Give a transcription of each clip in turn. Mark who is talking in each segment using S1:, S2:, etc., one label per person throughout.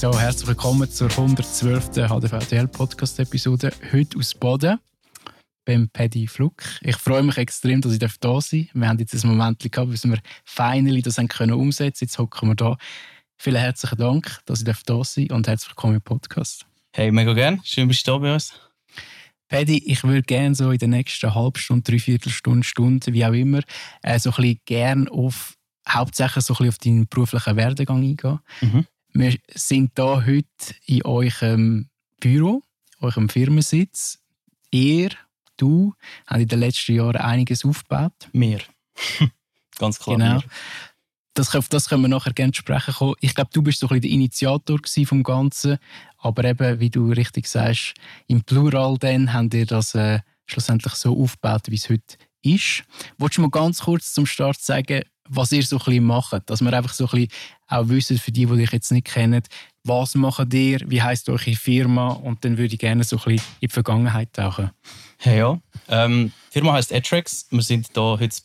S1: So, herzlich willkommen zur 112. HDVDL-Podcast-Episode. Heute aus Boden beim Paddy Fluck. Ich freue mich extrem, dass ich da sein darf. Wir haben jetzt ein Moment gehabt, bis wir finally das umsetzen können. Jetzt hocken wir da. Vielen herzlichen Dank, dass ich da sein darf und herzlich willkommen im Podcast.
S2: Hey, mega gerne. Schön, bist du da bei uns.
S1: Paddy, ich würde gerne so in der nächsten halben Stunde, Dreiviertelstunde, Stunde, wie auch immer, so ein bisschen gerne hauptsächlich so ein bisschen auf deinen beruflichen Werdegang eingehen. Mhm. Wir sind hier heute in eurem Büro, eurem Firmensitz. Du, habt in den letzten Jahren einiges aufgebaut.
S2: Wir. Ganz klar.
S1: Genau.
S2: Wir.
S1: Auf das können wir nachher gerne sprechen kommen. Ich glaube, du bist so ein bisschen der Initiator vom Ganzen. Aber eben, wie du richtig sagst, im Plural dann habt ihr das schlussendlich so aufgebaut, wie es heute ist. Wolltest du mal ganz kurz zum Start sagen, was ihr so ein bisschen macht? Dass wir einfach so ein bisschen auch wissen, für die dich jetzt nicht kennen, was macht ihr, wie heisst eure Firma? Und dann würde ich gerne so ein bisschen in die Vergangenheit tauchen.
S2: Hey, ja. Die Firma heisst Edtrex. Wir sind hier heute in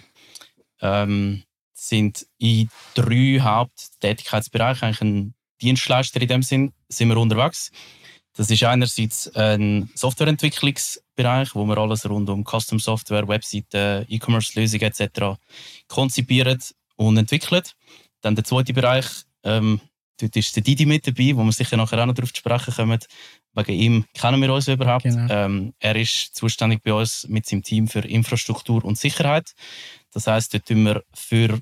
S2: Baden. Sind in 3 Haupttätigkeitsbereichen, eigentlich ein Dienstleister in dem Sinn, sind wir unterwegs. Das ist einerseits ein Softwareentwicklungsbereich, wo wir alles rund um Custom Software, Webseiten, E-Commerce-Lösungen etc. konzipieren und entwickeln. Dann der zweite Bereich, dort ist der Didi mit dabei, wo wir sicher nachher auch noch darauf zu sprechen kommen. Wegen ihm kennen wir uns überhaupt. Genau. Er ist zuständig bei uns mit seinem Team für Infrastruktur und Sicherheit. Das heisst, dort tun wir für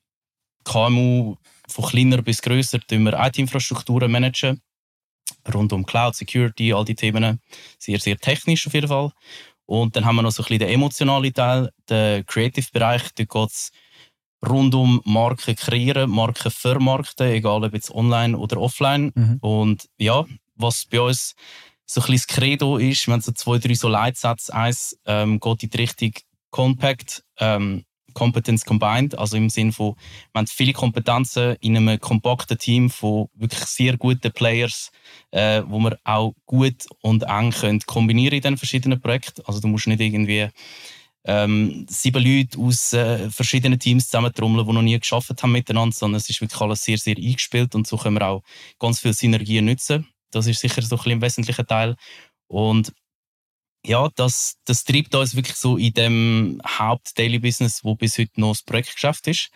S2: KMU von kleiner bis grösser IT-Infrastrukturen managen. Rund um Cloud, Security, all die Themen. Sehr, sehr technisch auf jeden Fall. Und dann haben wir noch so ein bisschen den emotionalen Teil, den Creative-Bereich. Dort geht es rund um Marken kreieren, Marken vermarkten, egal ob jetzt online oder offline. Mhm. Und ja, was bei uns so ein bisschen das Credo ist, wir haben so 2, 3 so Leitsätze. Eins geht in die Richtung Compact, Competence Combined, also im Sinne von, wir haben viele Kompetenzen in einem kompakten Team von wirklich sehr guten Players, wo wir auch gut und eng können kombinieren in diesen verschiedenen Projekten. Also du musst nicht irgendwie 7 Leute aus verschiedenen Teams zusammentrommeln, die noch nie gearbeitet haben miteinander, sondern es ist wirklich alles sehr, sehr eingespielt und so können wir auch ganz viel Synergien nutzen. Das ist sicher so ein bisschen ein wesentlicher Teil. Und ja, das treibt uns wirklich so in dem Haupt-Daily-Business, wo bis heute noch das Projektgeschäft ist.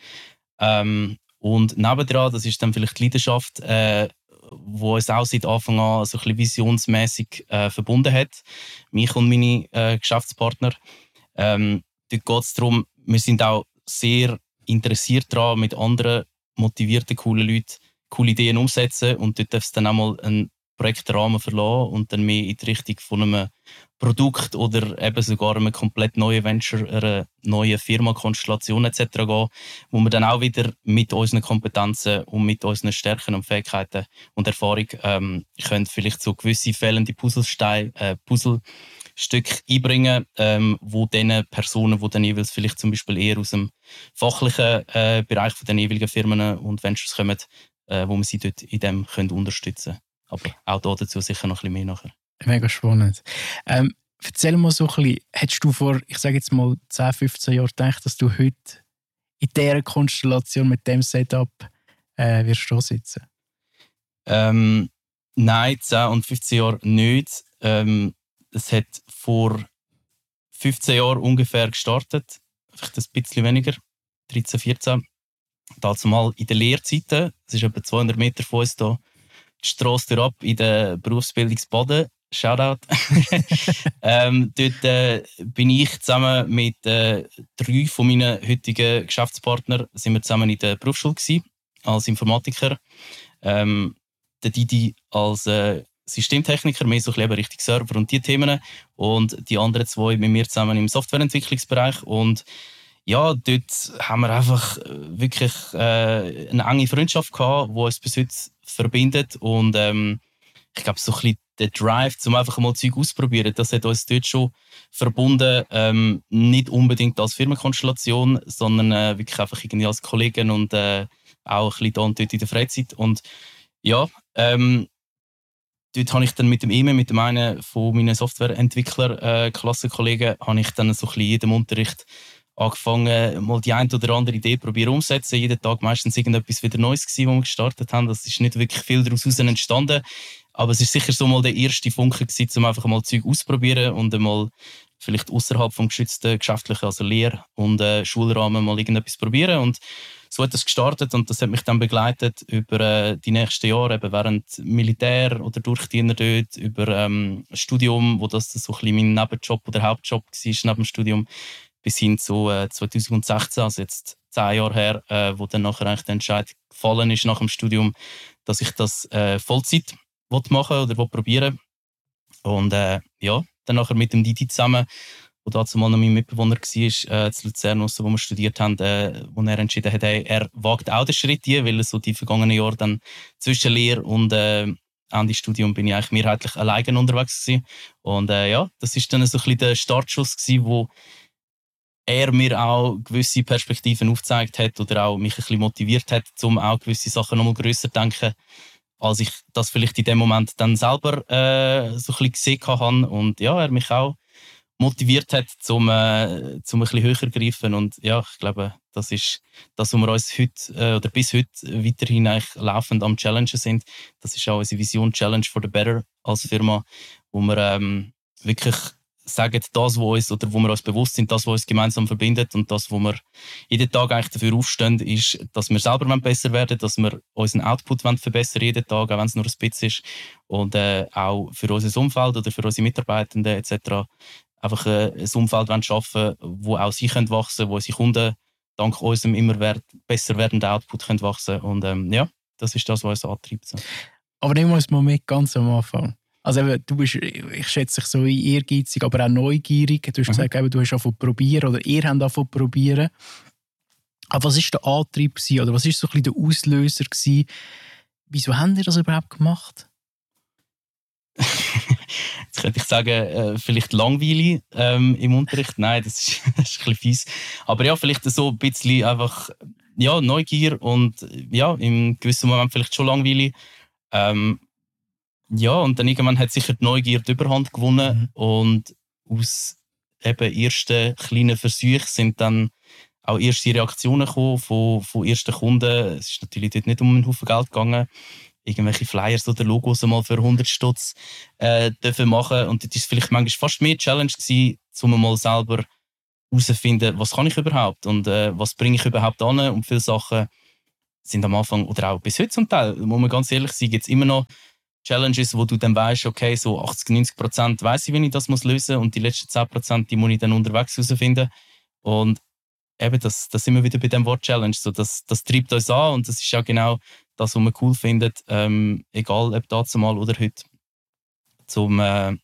S2: Und nebendran, das ist dann vielleicht die Leidenschaft, wo uns auch seit Anfang an so ein bisschen visionsmässig verbunden hat. Mich und meine Geschäftspartner. Dort geht es darum, wir sind auch sehr interessiert daran, mit anderen motivierten, coolen Leuten coole Ideen umsetzen. Und dort darf es dann auch mal einen Projektrahmen verlassen und dann mehr in die Richtung von einem Produkt oder eben sogar einem komplett neuen Venture, einer neuen Firmenkonstellation etc. gehen, wo wir dann auch wieder mit unseren Kompetenzen und mit unseren Stärken und Fähigkeiten und Erfahrung können vielleicht so gewisse fehlende Puzzlestücke einbringen, wo den Personen, die dann jeweils vielleicht zum Beispiel eher aus dem fachlichen Bereich von den jeweiligen Firmen und Ventures kommen, wo wir sie dort in dem können unterstützen können. Aber auch dazu sicher noch ein bisschen mehr nachher.
S1: Mega spannend. Erzähl mal so ein bisschen, hättest du vor, ich sage jetzt mal 10, 15 Jahren gedacht, dass du heute in dieser Konstellation mit dem Setup wirst du sitzen?
S2: Nein, 10 und 15 Jahre nicht. Es hat vor 15 Jahren ungefähr gestartet, vielleicht ein bisschen weniger, 13, 14. Dazu mal in den Lehrzeiten, es ist etwa 200 Meter von uns hier, die Strasse ab in der Berufsbildungsbaden. Shoutout. Dort bin ich zusammen mit 3 von meinen heutigen Geschäftspartnern sind wir zusammen in der Berufsschule gewesen, als Informatiker. Der Didi als Systemtechniker, mehr so ein bisschen Richtung Server und die Themen. Und die anderen 2 mit mir zusammen im Softwareentwicklungsbereich. Und ja, dort haben wir einfach wirklich eine enge Freundschaft gehabt, die uns bis heute verbindet. Und ich glaube, so ein bisschen der Drive, um einfach mal Zeug auszuprobieren, das hat uns dort schon verbunden. Nicht unbedingt als Firmenkonstellation, sondern wirklich einfach irgendwie als Kollegen und auch ein bisschen da und dort in der Freizeit. Und ja, dort habe ich dann mit dem einen von meinen Softwareentwickler-Klassenkollegen, habe ich dann so ein bisschen in jedem Unterricht angefangen, mal die eine oder andere Idee probieren umzusetzen. Jeden Tag meistens irgendetwas wieder Neues gewesen, wo wir gestartet haben. Das ist nicht wirklich viel daraus entstanden. Aber es ist sicher so mal der erste Funke gewesen, um einfach mal Zeug auszuprobieren und einmal vielleicht außerhalb vom geschützten geschäftlichen, also Lehr- und Schulrahmen mal irgendetwas probieren. Und so hat es gestartet und das hat mich dann begleitet über die nächsten Jahre, eben während Militär oder Durchdiener dort, über Studium, wo das so ein bisschen mein Nebenjob oder Hauptjob war neben dem Studium, bis hin zu 2016, also jetzt 10 Jahre her, wo dann nachher eigentlich der Entscheid gefallen ist nach dem Studium, dass ich das Vollzeit machen oder probieren. Und ja, dann nachher mit dem Didi zusammen, wo dazu mal noch mein Mitbewohner war, zu Luzern, wo wir studiert haben, wo er entschieden hat, er wagt auch den Schritt hier, weil so die vergangenen Jahre dann zwischen Lehre und Ende Studium bin ich eigentlich mehrheitlich alleine unterwegs gewesen. Und ja, das ist dann so ein bisschen der Startschuss gewesen, wo er mir auch gewisse Perspektiven aufgezeigt hat oder auch mich ein bisschen motiviert hat, um auch gewisse Sachen noch mal grösser zu denken, als ich das vielleicht in dem Moment dann selber so ein bisschen gesehen habe. Und ja, er mich auch motiviert hat, zum ein bisschen höher zu greifen. Und ja, ich glaube, das ist das, was wir uns heute oder bis heute weiterhin eigentlich laufend am Challengen sind. Das ist auch unsere Vision Challenge for the Better als Firma, wo wir wirklich sagen, das, wo wir uns bewusst sind, das, was uns gemeinsam verbindet und das, wo wir jeden Tag eigentlich dafür aufstehen, ist, dass wir selber besser werden wollen, dass wir unseren Output verbessern jeden Tag, auch wenn es nur ein bisschen ist. Und auch für unser Umfeld oder für unsere Mitarbeitenden etc. einfach ein Umfeld schaffen wollen, wo auch sie wachsen können, wo unsere Kunden dank unserem immer besser werdenden Output können wachsen können. Und ja, das ist das, was uns antreibt. So.
S1: Aber nehmen wir uns mal mit ganz am Anfang. Also eben, du bist, ich schätze dich so ehrgeizig, aber auch neugierig. Du hast gesagt, eben, du hast angefangen zu probieren oder ihr habt angefangen zu probieren. Aber was war der Antrieb gewesen, oder was war so ein bisschen der Auslöser gewesen? Wieso habt ihr das überhaupt gemacht?
S2: Jetzt könnte ich sagen, vielleicht langweilig im Unterricht. Nein, das ist ein bisschen fies. Aber ja, vielleicht so ein bisschen einfach ja, Neugier und ja, im gewissen Moment vielleicht schon langweilig. Ja, und dann irgendwann hat sicher die Neugier die Überhand gewonnen. Und aus eben ersten kleinen Versuchen sind dann auch erste Reaktionen gekommen von ersten Kunden. Es ist natürlich dort nicht um einen Haufen Geld gegangen. Irgendwelche Flyers oder Logos mal für 100 Stutz dürfen machen. Und das war vielleicht manchmal fast mehr Challenge gewesen, um mal selber herauszufinden, was kann ich überhaupt und was bringe ich überhaupt an. Und viele Sachen sind am Anfang, oder auch bis heute zum Teil, muss man ganz ehrlich sein, gibt es immer noch Challenges, wo du dann weißt, okay, so 80-90% weiss ich, wie ich das lösen muss und die letzten 10%, die muss ich dann unterwegs herausfinden. Und eben, das sind wir wieder bei dem Wort Challenge. So, das treibt uns an und das ist ja genau das, was man cool findet, egal ob dazumal oder heute, zum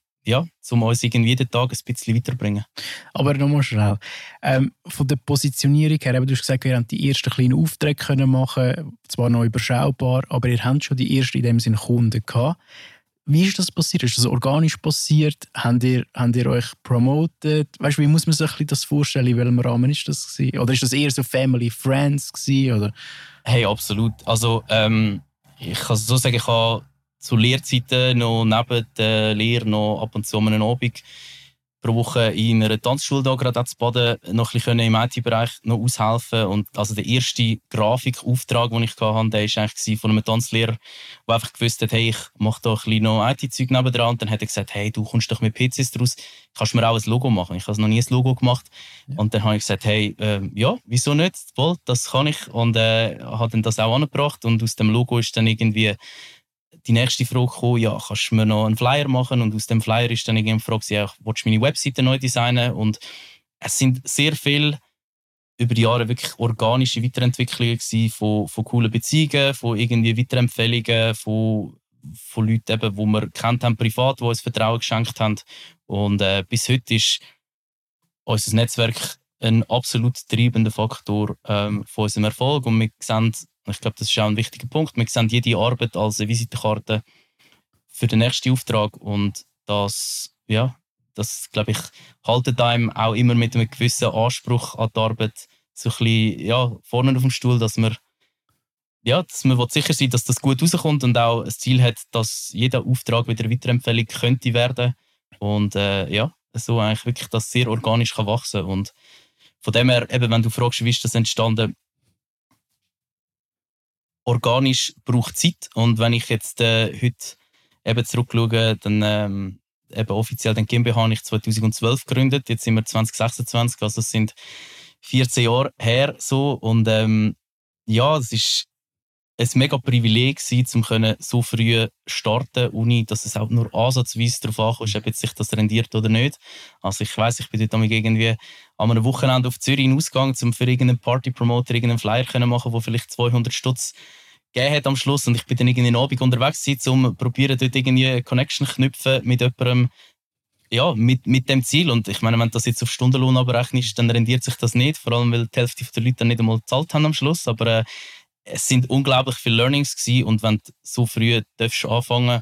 S2: uns irgendwie jeden Tag ein bisschen weiterbringen.
S1: Aber nochmal schnell. Von der Positionierung her, du hast gesagt, wir haben die ersten kleinen Aufträge können machen, zwar noch überschaubar, aber ihr habt schon die ersten in dem Sinne Kunden gehabt. Wie ist das passiert? Ist das organisch passiert? Habt ihr euch promotet? Weißt du, wie muss man sich das vorstellen? In welchem Rahmen ist das gewesen? Oder ist das eher so Family, Friends gewesen, oder?
S2: Hey, absolut. Also ich kann so sagen, ich habe zu Lehrzeiten noch neben der Lehre noch ab und zu einen Abend pro Woche in einer Tanzschule da gerade zu Baden noch ein bisschen im IT-Bereich noch aushelfen. Und also der erste Grafikauftrag, den ich hatte, der war eigentlich von einem Tanzlehrer, der einfach gewusst hat, hey, ich mache da ein bisschen noch IT-Zeug nebendran. Und dann hat er gesagt, hey, du kommst doch mit PCs draus, kannst du mir auch ein Logo machen? Ich habe noch nie ein Logo gemacht. Ja. Und dann habe ich gesagt, hey, ja, wieso nicht? Voll, das kann ich. Und habe dann das auch angebracht. Und aus dem Logo ist dann irgendwie die nächste Frage gekommen, ja, kannst du mir noch einen Flyer machen? Und aus dem Flyer ist dann irgendwie die Frage, ja, willst du meine Webseite neu designen? Und es sind sehr viele über die Jahre wirklich organische Weiterentwicklungen von coolen Beziehungen, von irgendwie Weiterempfehlungen, von Leuten, eben, die wir kennt haben, privat, die uns Vertrauen geschenkt haben. Und bis heute ist unser Netzwerk ein absolut treibender Faktor von unserem Erfolg. Und wir sehen, ich glaube, das ist auch ein wichtiger Punkt, wir sehen jede Arbeit als eine Visitenkarte für den nächsten Auftrag. Und das glaube ich, haltet einem auch immer mit einem gewissen Anspruch an die Arbeit so ein bisschen vorne auf dem Stuhl, dass man sicher sein will, dass das gut rauskommt und auch ein Ziel hat, dass jeder Auftrag wieder Weiterempfehlung könnte werden. Und so eigentlich wirklich das sehr organisch kann wachsen. Und Von dem her, eben, wenn du fragst, wie ist das entstanden, organisch braucht Zeit. Und wenn ich jetzt heute eben zurückschaue, dann eben offiziell den GmbH habe ich 2012 gegründet. Jetzt sind wir 2026, also es sind 14 Jahre her. So. Und ja, es ist ein mega Privileg gewesen, um so früh starten, ohne dass es auch nur ansatzweise darauf ankommt, ob jetzt sich das rendiert oder nicht. Also ich weiss, ich bin dort irgendwie an einem Wochenende auf Zürich ausgegangen, um für irgendeinen Party-Promoter irgendeinen Flyer zu machen, der vielleicht 200 Stutz gegeben hat am Schluss. Und ich bin dann irgendwie Abend unterwegs gewesen, um probieren, dort irgendwie eine Connection zu knüpfen mit jemandem, ja, mit dem Ziel. Und ich meine, wenn du das jetzt auf Stundenlohn abrechnest, dann rendiert sich das nicht, vor allem weil die Hälfte der Leute dann nicht einmal gezahlt haben am Schluss. Aber es sind unglaublich viele Learnings gewesen. Und wenn du so früh anfangen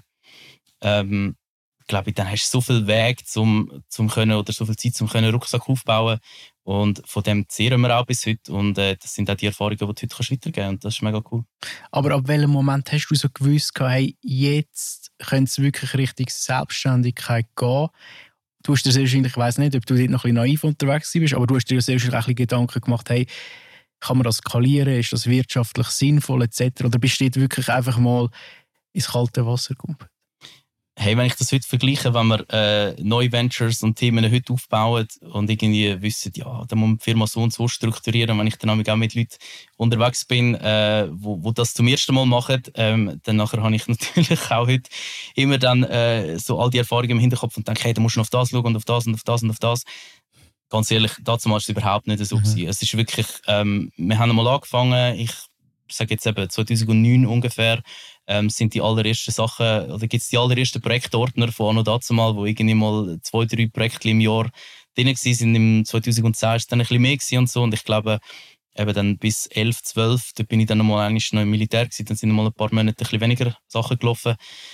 S2: glaube ich, dann hast du so viel Weg zum können, oder so viel Zeit, um einen Rucksack aufbauen. Und von dem zehren wir auch bis heute. Und das sind auch die Erfahrungen, die du heute weitergeben kannst. Und das ist mega cool.
S1: Aber ab welchem Moment hast du so gewusst, hey, jetzt könnte es wirklich Richtung Selbstständigkeit gehen? Du hast dir sehr wahrscheinlich, ich weiss nicht, ob du dort noch ein bisschen naiv unterwegs bist, aber du hast dir sehr wahrscheinlich ein bisschen Gedanken gemacht, hey, kann man das skalieren? Ist das wirtschaftlich sinnvoll etc.? Oder bist du dort wirklich einfach mal ins kalte Wasser gekommen?
S2: Hey, wenn ich das heute vergleiche, wenn wir neue Ventures und Themen heute aufbauen und irgendwie wissen, ja, dann muss man die Firma so und so strukturieren, wenn ich dann auch mit Leuten unterwegs bin, wo das zum ersten Mal machen, dann nachher habe ich natürlich auch heute immer dann so all die Erfahrungen im Hinterkopf und denke, hey, da musst du noch auf das schauen und auf das und auf das und auf das. Ganz ehrlich, dazu war es überhaupt nicht so. Es ist wirklich, wir haben einmal angefangen, ich sage jetzt eben 2009 ungefähr, sind die allerersten Sachen, oder gibt es die allerersten Projektordner von anno dazumal, wo irgendwie mal 2-3 Projekte im Jahr drin waren. Im 2010 war es dann ein bisschen mehr und so. Und ich glaube, eben dann bis 11, 12, da bin ich dann noch im Militär gewesen, dann sind noch mal ein paar Monate ein bisschen weniger Sachen gelaufen.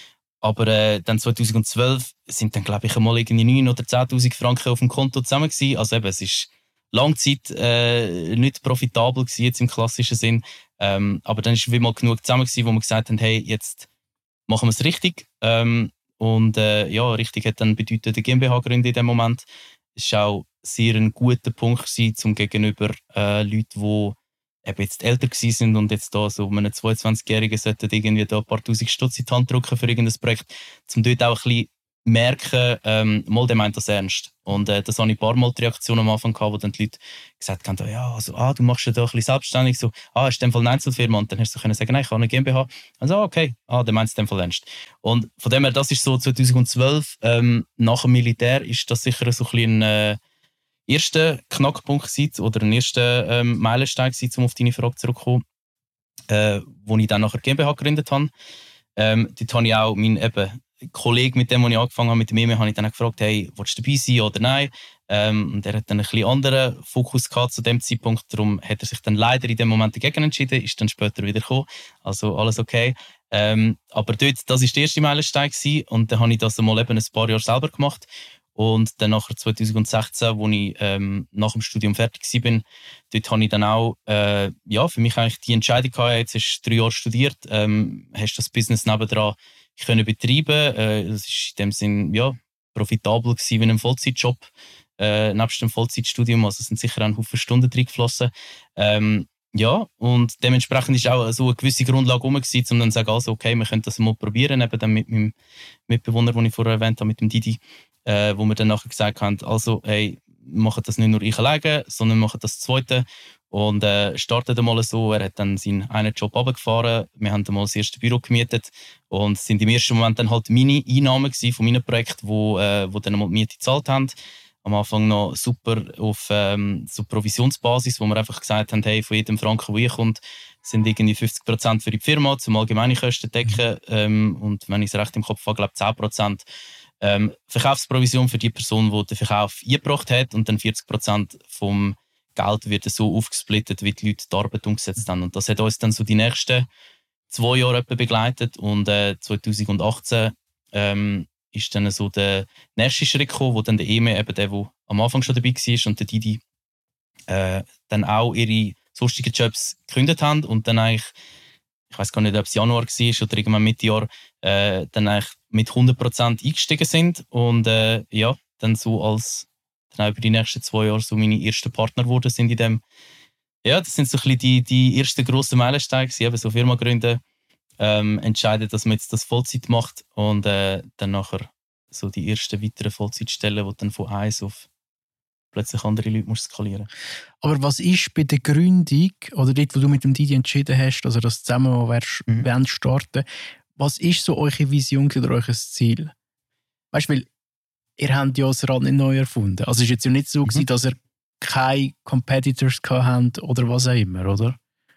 S2: Aber dann 2012 sind dann, glaube ich, einmal irgendwie 9.000 oder 10.000 Franken auf dem Konto zusammen gewesen. Also eben, es ist lange Zeit nicht profitabel gewesen, jetzt im klassischen Sinn. Aber dann war wie mal genug zusammen gewesen, wo wir gesagt haben, hey, jetzt machen wir es richtig. Ja, richtig hat dann bedeutet, der GmbH gründen in dem Moment. Es war auch sehr ein guter Punkt gewesen, zum gegenüber Leuten, die eben jetzt älter waren und jetzt da so einem 22-Jährigen sollten irgendwie da ein paar tausend Stutz in die Hand drücken für irgendein Projekt, um dort auch ein bisschen merken, mal, der meint das ernst. Und das hatte ich ein paar Mal die Reaktion am Anfang gehabt, wo dann die Leute gesagt haben, ja, also, du machst ja da ein bisschen selbstständig, so, ist in dem Fall eine Einzelfirma? Und dann hast du können sagen, nein, ich habe eine GmbH. Also, okay, der meint es in dem Fall ernst. Und von dem her, das ist so 2012, nach dem Militär, ist das sicher so ein bisschen ein erster Knackpunkt gewesen, oder ein erster Meilenstein gewesen, um auf deine Frage zurückzukommen, wo ich dann nachher GmbH gegründet habe. Dort habe ich auch meinen Kollege, mit dem ich angefangen habe, mit dem habe ich dann auch gefragt, hey, willst du dabei sein oder nein? Und er hat dann ein bisschen anderen Fokus gehabt zu dem Zeitpunkt, darum hat er sich dann leider in dem Moment dagegen entschieden, ist dann später wieder gekommen, also alles okay. Aber dort, das war der erste Meilenstein gewesen, und dann habe ich das mal eben ein paar Jahre selber gemacht. Und dann nachher 2016, als ich nach dem Studium fertig war, dort habe ich dann auch für mich eigentlich die Entscheidung gehabt, jetzt hast du 3 Jahre studiert, hast das Business nebendran können betreiben. Das war in dem Sinn profitabel gewesen wie ein Vollzeitjob, nebst dem Vollzeitstudium, also es sind sicher ein Haufen Stunden drin geflossen. Und dementsprechend ist auch so eine gewisse Grundlage rum gewesen, um dann zu sagen, also okay, wir können das mal probieren, eben dann mit meinem Mitbewohner, den ich vorher erwähnt habe, mit dem Didi, wo wir dann nachher gesagt haben, also hey, wir machen das nicht nur ich alleine, sondern wir machen das Zweite und starten dann mal so. Er hat dann seinen einen Job runtergefahren, wir haben dann mal das erste Büro gemietet und es sind im ersten Moment dann halt meine Einnahmen von meinem Projekt, wo dann mal die Miete gezahlt haben. Am Anfang noch super auf so Provisionsbasis, wo wir einfach gesagt haben, hey, von jedem Franken, der kommt, sind irgendwie 50% für die Firma, zum allgemeine Kosten decken, und wenn ich es recht im Kopf habe, glaube ich 10% Verkaufsprovision für die Person, die den Verkauf eingebracht hat, und dann 40% vom Geld wird so aufgesplittet, wie die Leute die Arbeit umgesetzt haben. Und das hat uns dann so die nächsten 2 Jahre etwa begleitet, und 2018 ist dann so der nächste Schritt gekommen, wo dann der Eme, eben der am Anfang schon dabei war, und der Didi dann auch ihre sonstigen Jobs gekündigt haben und dann eigentlich, ich weiß gar nicht, ob es Januar war oder irgendwann Mitte Jahr, dann eigentlich mit 100% eingestiegen sind und dann so als dann auch über die nächsten 2 Jahre so meine ersten Partner geworden sind in dem. Ja, das sind so ein bisschen die ersten grossen Meilensteine gewesen, eben so Firma gründen, entscheiden, dass man jetzt das Vollzeit macht und dann nachher so die ersten weiteren Vollzeitstellen, wo dann von 1 auf plötzlich andere Leute musst skalieren.
S1: Aber was ist bei der Gründung, oder dort, wo du mit dem Didi entschieden hast, also das zusammen wollen starten, was ist so eure Vision oder euer Ziel? Weißt du, weil ihr habt ja das Rad nicht neu erfunden. Also es war jetzt ja nicht so, gewesen, dass ihr keine Competitors habt oder was auch immer, oder?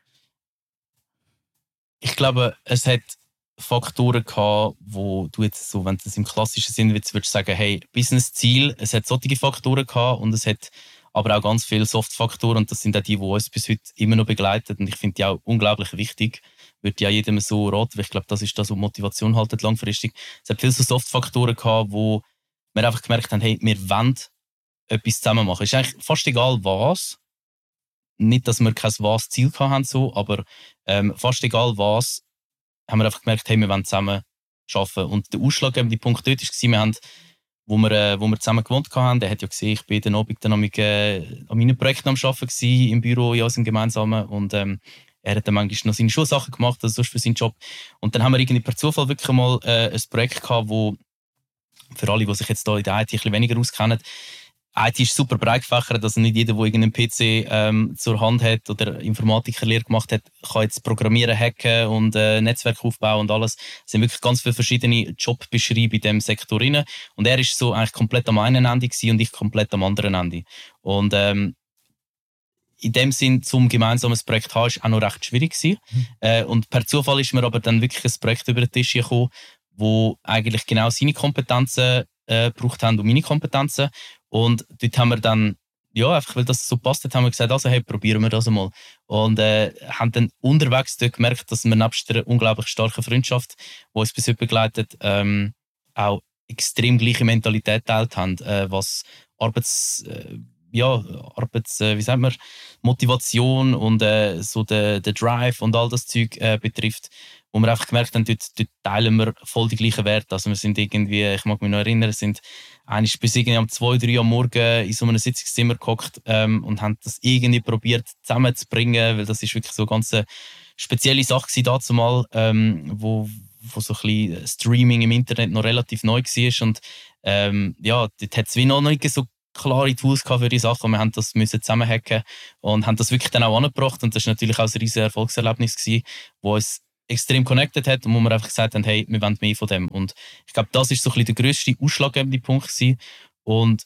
S2: Ich glaube, es hat Faktoren gehabt, wo du jetzt so, wenn du das im klassischen Sinn würdest sagen, hey, Business-Ziel, es hat solche Faktoren gehabt und es hat aber auch ganz viele Soft-Faktoren und das sind auch die uns bis heute immer noch begleiten und ich finde die auch unglaublich wichtig. Würde ja jedem so raten, weil ich glaube, das ist das, was Motivation haltet langfristig. Es hat viele so Soft-Faktoren gehabt, wo wir einfach gemerkt haben, hey, wir wollen etwas zusammen machen. Es ist eigentlich fast egal was. Nicht, dass wir kein Was-Ziel hatten, so, aber fast egal was, haben wir einfach gemerkt, hey, wir wollen zusammen arbeiten. Und der ausschlaggebende Punkt dort war, wir haben, wo wir zusammen gewohnt haben, der hat ja gesehen, ich bin den Abend dann an meinen Projekten am Arbeiten gewesen, im Büro, in unserem gemeinsamen. Und er hat dann manchmal noch seine Schulsachen gemacht, also sonst für seinen Job. Und dann haben wir irgendwie per Zufall wirklich mal ein Projekt gehabt, wo für alle, die sich jetzt hier in der IT ein bisschen weniger auskennen, IT ist super breit gefächert, also nicht jeder, der irgendeinen PC zur Hand hat oder Informatikerlehre gemacht hat, kann jetzt programmieren, hacken und Netzwerk aufbauen und alles. Es sind wirklich ganz viele verschiedene Jobbeschreibungen in diesem Sektor rein. Und er ist so eigentlich komplett am einen Ende gewesen und ich komplett am anderen Ende. Und in dem Sinn, zum gemeinsames Projekt zu haben, war auch noch recht schwierig gewesen. Und per Zufall ist mir aber dann wirklich ein Projekt über den Tisch gekommen, wo eigentlich genau seine Kompetenzen gebraucht haben und meine Kompetenzen. Und dort haben wir dann, ja, einfach weil das so passt hat, haben wir gesagt, also hey, probieren wir das einmal. Und haben dann unterwegs dort gemerkt, dass wir nebst einer unglaublich starken Freundschaft, die uns bis heute begleitet, auch extrem gleiche Mentalität teilt haben, was wie sagt man, Motivation und so der Drive und all das Zeug betrifft, wo wir einfach gemerkt haben, dort teilen wir voll die gleichen Werte. Also wir sind irgendwie, ich mag mich noch erinnern, sind eigentlich bis irgendwie um 2, 3 am Morgen in so einem Sitzungszimmer gehockt und haben das irgendwie probiert zusammenzubringen, weil das ist wirklich so eine ganz spezielle Sache gewesen dazumal, wo so ein bisschen Streaming im Internet noch relativ neu war und dort hat es wie noch nicht so klare Tools für die Sachen. Wir haben das zusammen hacken und haben das wirklich dann auch angebracht und das war natürlich auch ein riesiges Erfolgserlebnis gewesen, wo uns extrem connected hat und wo wir einfach gesagt haben, hey, wir wollen mehr von dem. Und ich glaube, das ist so ein bisschen der grösste ausschlaggebende Punkt gewesen. Und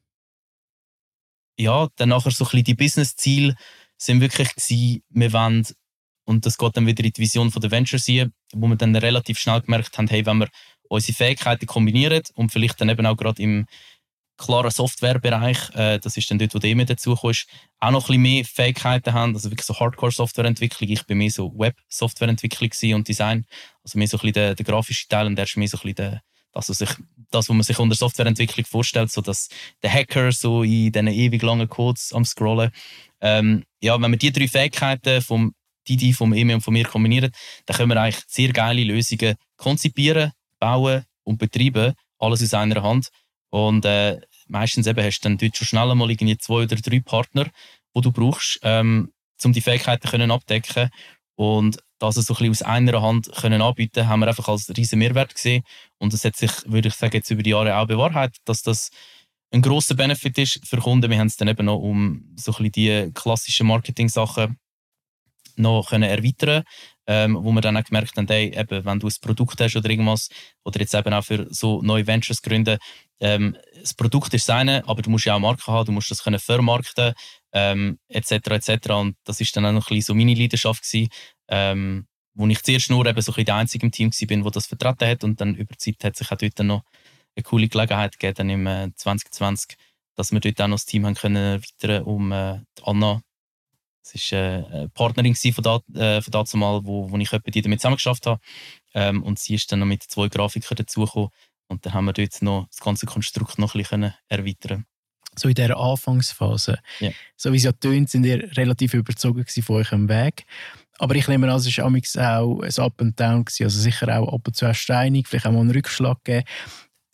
S2: ja, dann nachher so ein bisschen die Business-Ziele sind wirklich gewesen, wir wollen, und das geht dann wieder in die Vision von der Ventures hier, wo wir dann relativ schnell gemerkt haben, hey, wenn wir unsere Fähigkeiten kombinieren und vielleicht dann eben auch gerade im klaren Softwarebereich, das ist dann dort, wo der mit dazu ist, auch noch ein bisschen mehr Fähigkeiten haben, also wirklich so Hardcore-Softwareentwicklung. Ich bin mehr so Web-Softwareentwicklung und Design, also mehr so ein bisschen der grafische Teil und der ist mehr so ein bisschen das, was man sich unter Softwareentwicklung vorstellt, so dass der Hacker so in diesen ewig langen Codes am Scrollen. Wenn wir die 3 Fähigkeiten vom Didi, vom Emi und von mir kombinieren, dann können wir eigentlich sehr geile Lösungen konzipieren, bauen und betreiben, alles aus einer Hand. Und meistens eben hast du dann dort schon schnell mal irgendwie 2 oder 3 Partner, die du brauchst, um die Fähigkeiten können abdecken. Und das so ein bisschen aus einer Hand können anbieten, haben wir einfach als riesen Mehrwert gesehen. Und das hat sich, würde ich sagen, jetzt über die Jahre auch bewahrheitet, dass das ein grosser Benefit ist für Kunden. Wir haben es dann eben noch um so ein bisschen die klassischen Marketing-Sachen noch können erweitern, wo wir dann auch gemerkt haben, hey, eben, wenn du ein Produkt hast oder irgendwas, oder jetzt eben auch für so neue Ventures gründen, das Produkt ist das eine, aber du musst ja auch Marken haben, du musst das können vermarkten, etc. Und das ist dann auch noch ein bisschen so meine Leidenschaft gewesen, wo ich zuerst nur eben so ein bisschen der Einzige im Team war, der das vertreten hat und dann über die Zeit hat sich auch dort dann noch eine coole Gelegenheit gegeben, dann im 2020, dass wir dort auch noch das Team haben können erweitern um die Anna. Es war eine Partnerin von dazumal, wo ich etwa die damit zusammengeschafft habe. Und sie ist dann noch mit 2 Grafikern dazugekommen. Und dann haben wir dort noch das ganze Konstrukt noch ein bisschen erweitern.
S1: So in dieser Anfangsphase, so wie es ja tönt, sind ihr relativ überzogen von eurem Weg. Aber ich nehme an, es war auch ein Up and Down gewesen. Also sicher auch ab und zu steinig, vielleicht auch mal einen Rückschlag gegeben.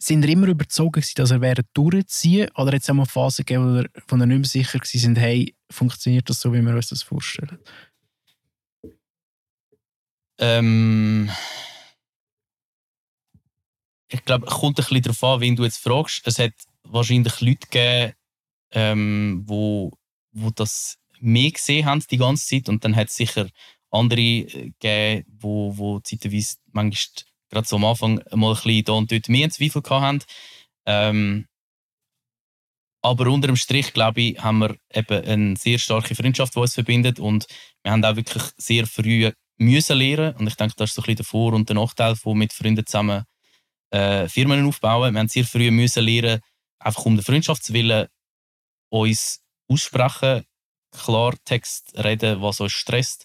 S1: Sind ihr immer überzeugt gewesen, dass ihr durchziehen wäre? Oder hat es auch mal Phasen gegeben, wo ihr nicht mehr sicher waren, hey, funktioniert das so, wie wir uns das vorstellen?
S2: Ich glaube, es kommt ein bisschen darauf an, wen du jetzt fragst. Es hat wahrscheinlich Leute gegeben, wo das mehr gesehen haben die ganze Zeit. Und dann hat es sicher andere gegeben, wo zeitweise manchmal gerade so am Anfang mal ein bisschen da und dort mehr Zweifel hatten. Aber unter dem Strich, glaube ich, haben wir eben eine sehr starke Freundschaft, die uns verbindet. Und wir haben auch wirklich sehr früh müssen lernen. Und ich denke, das ist so ein bisschen der Vor- und der Nachteil von mit Freunden zusammen Firmen aufbauen. Wir haben sehr früh müssen lernen, einfach um der Freundschaftswillen uns aussprechen, Klartext reden, was uns stresst,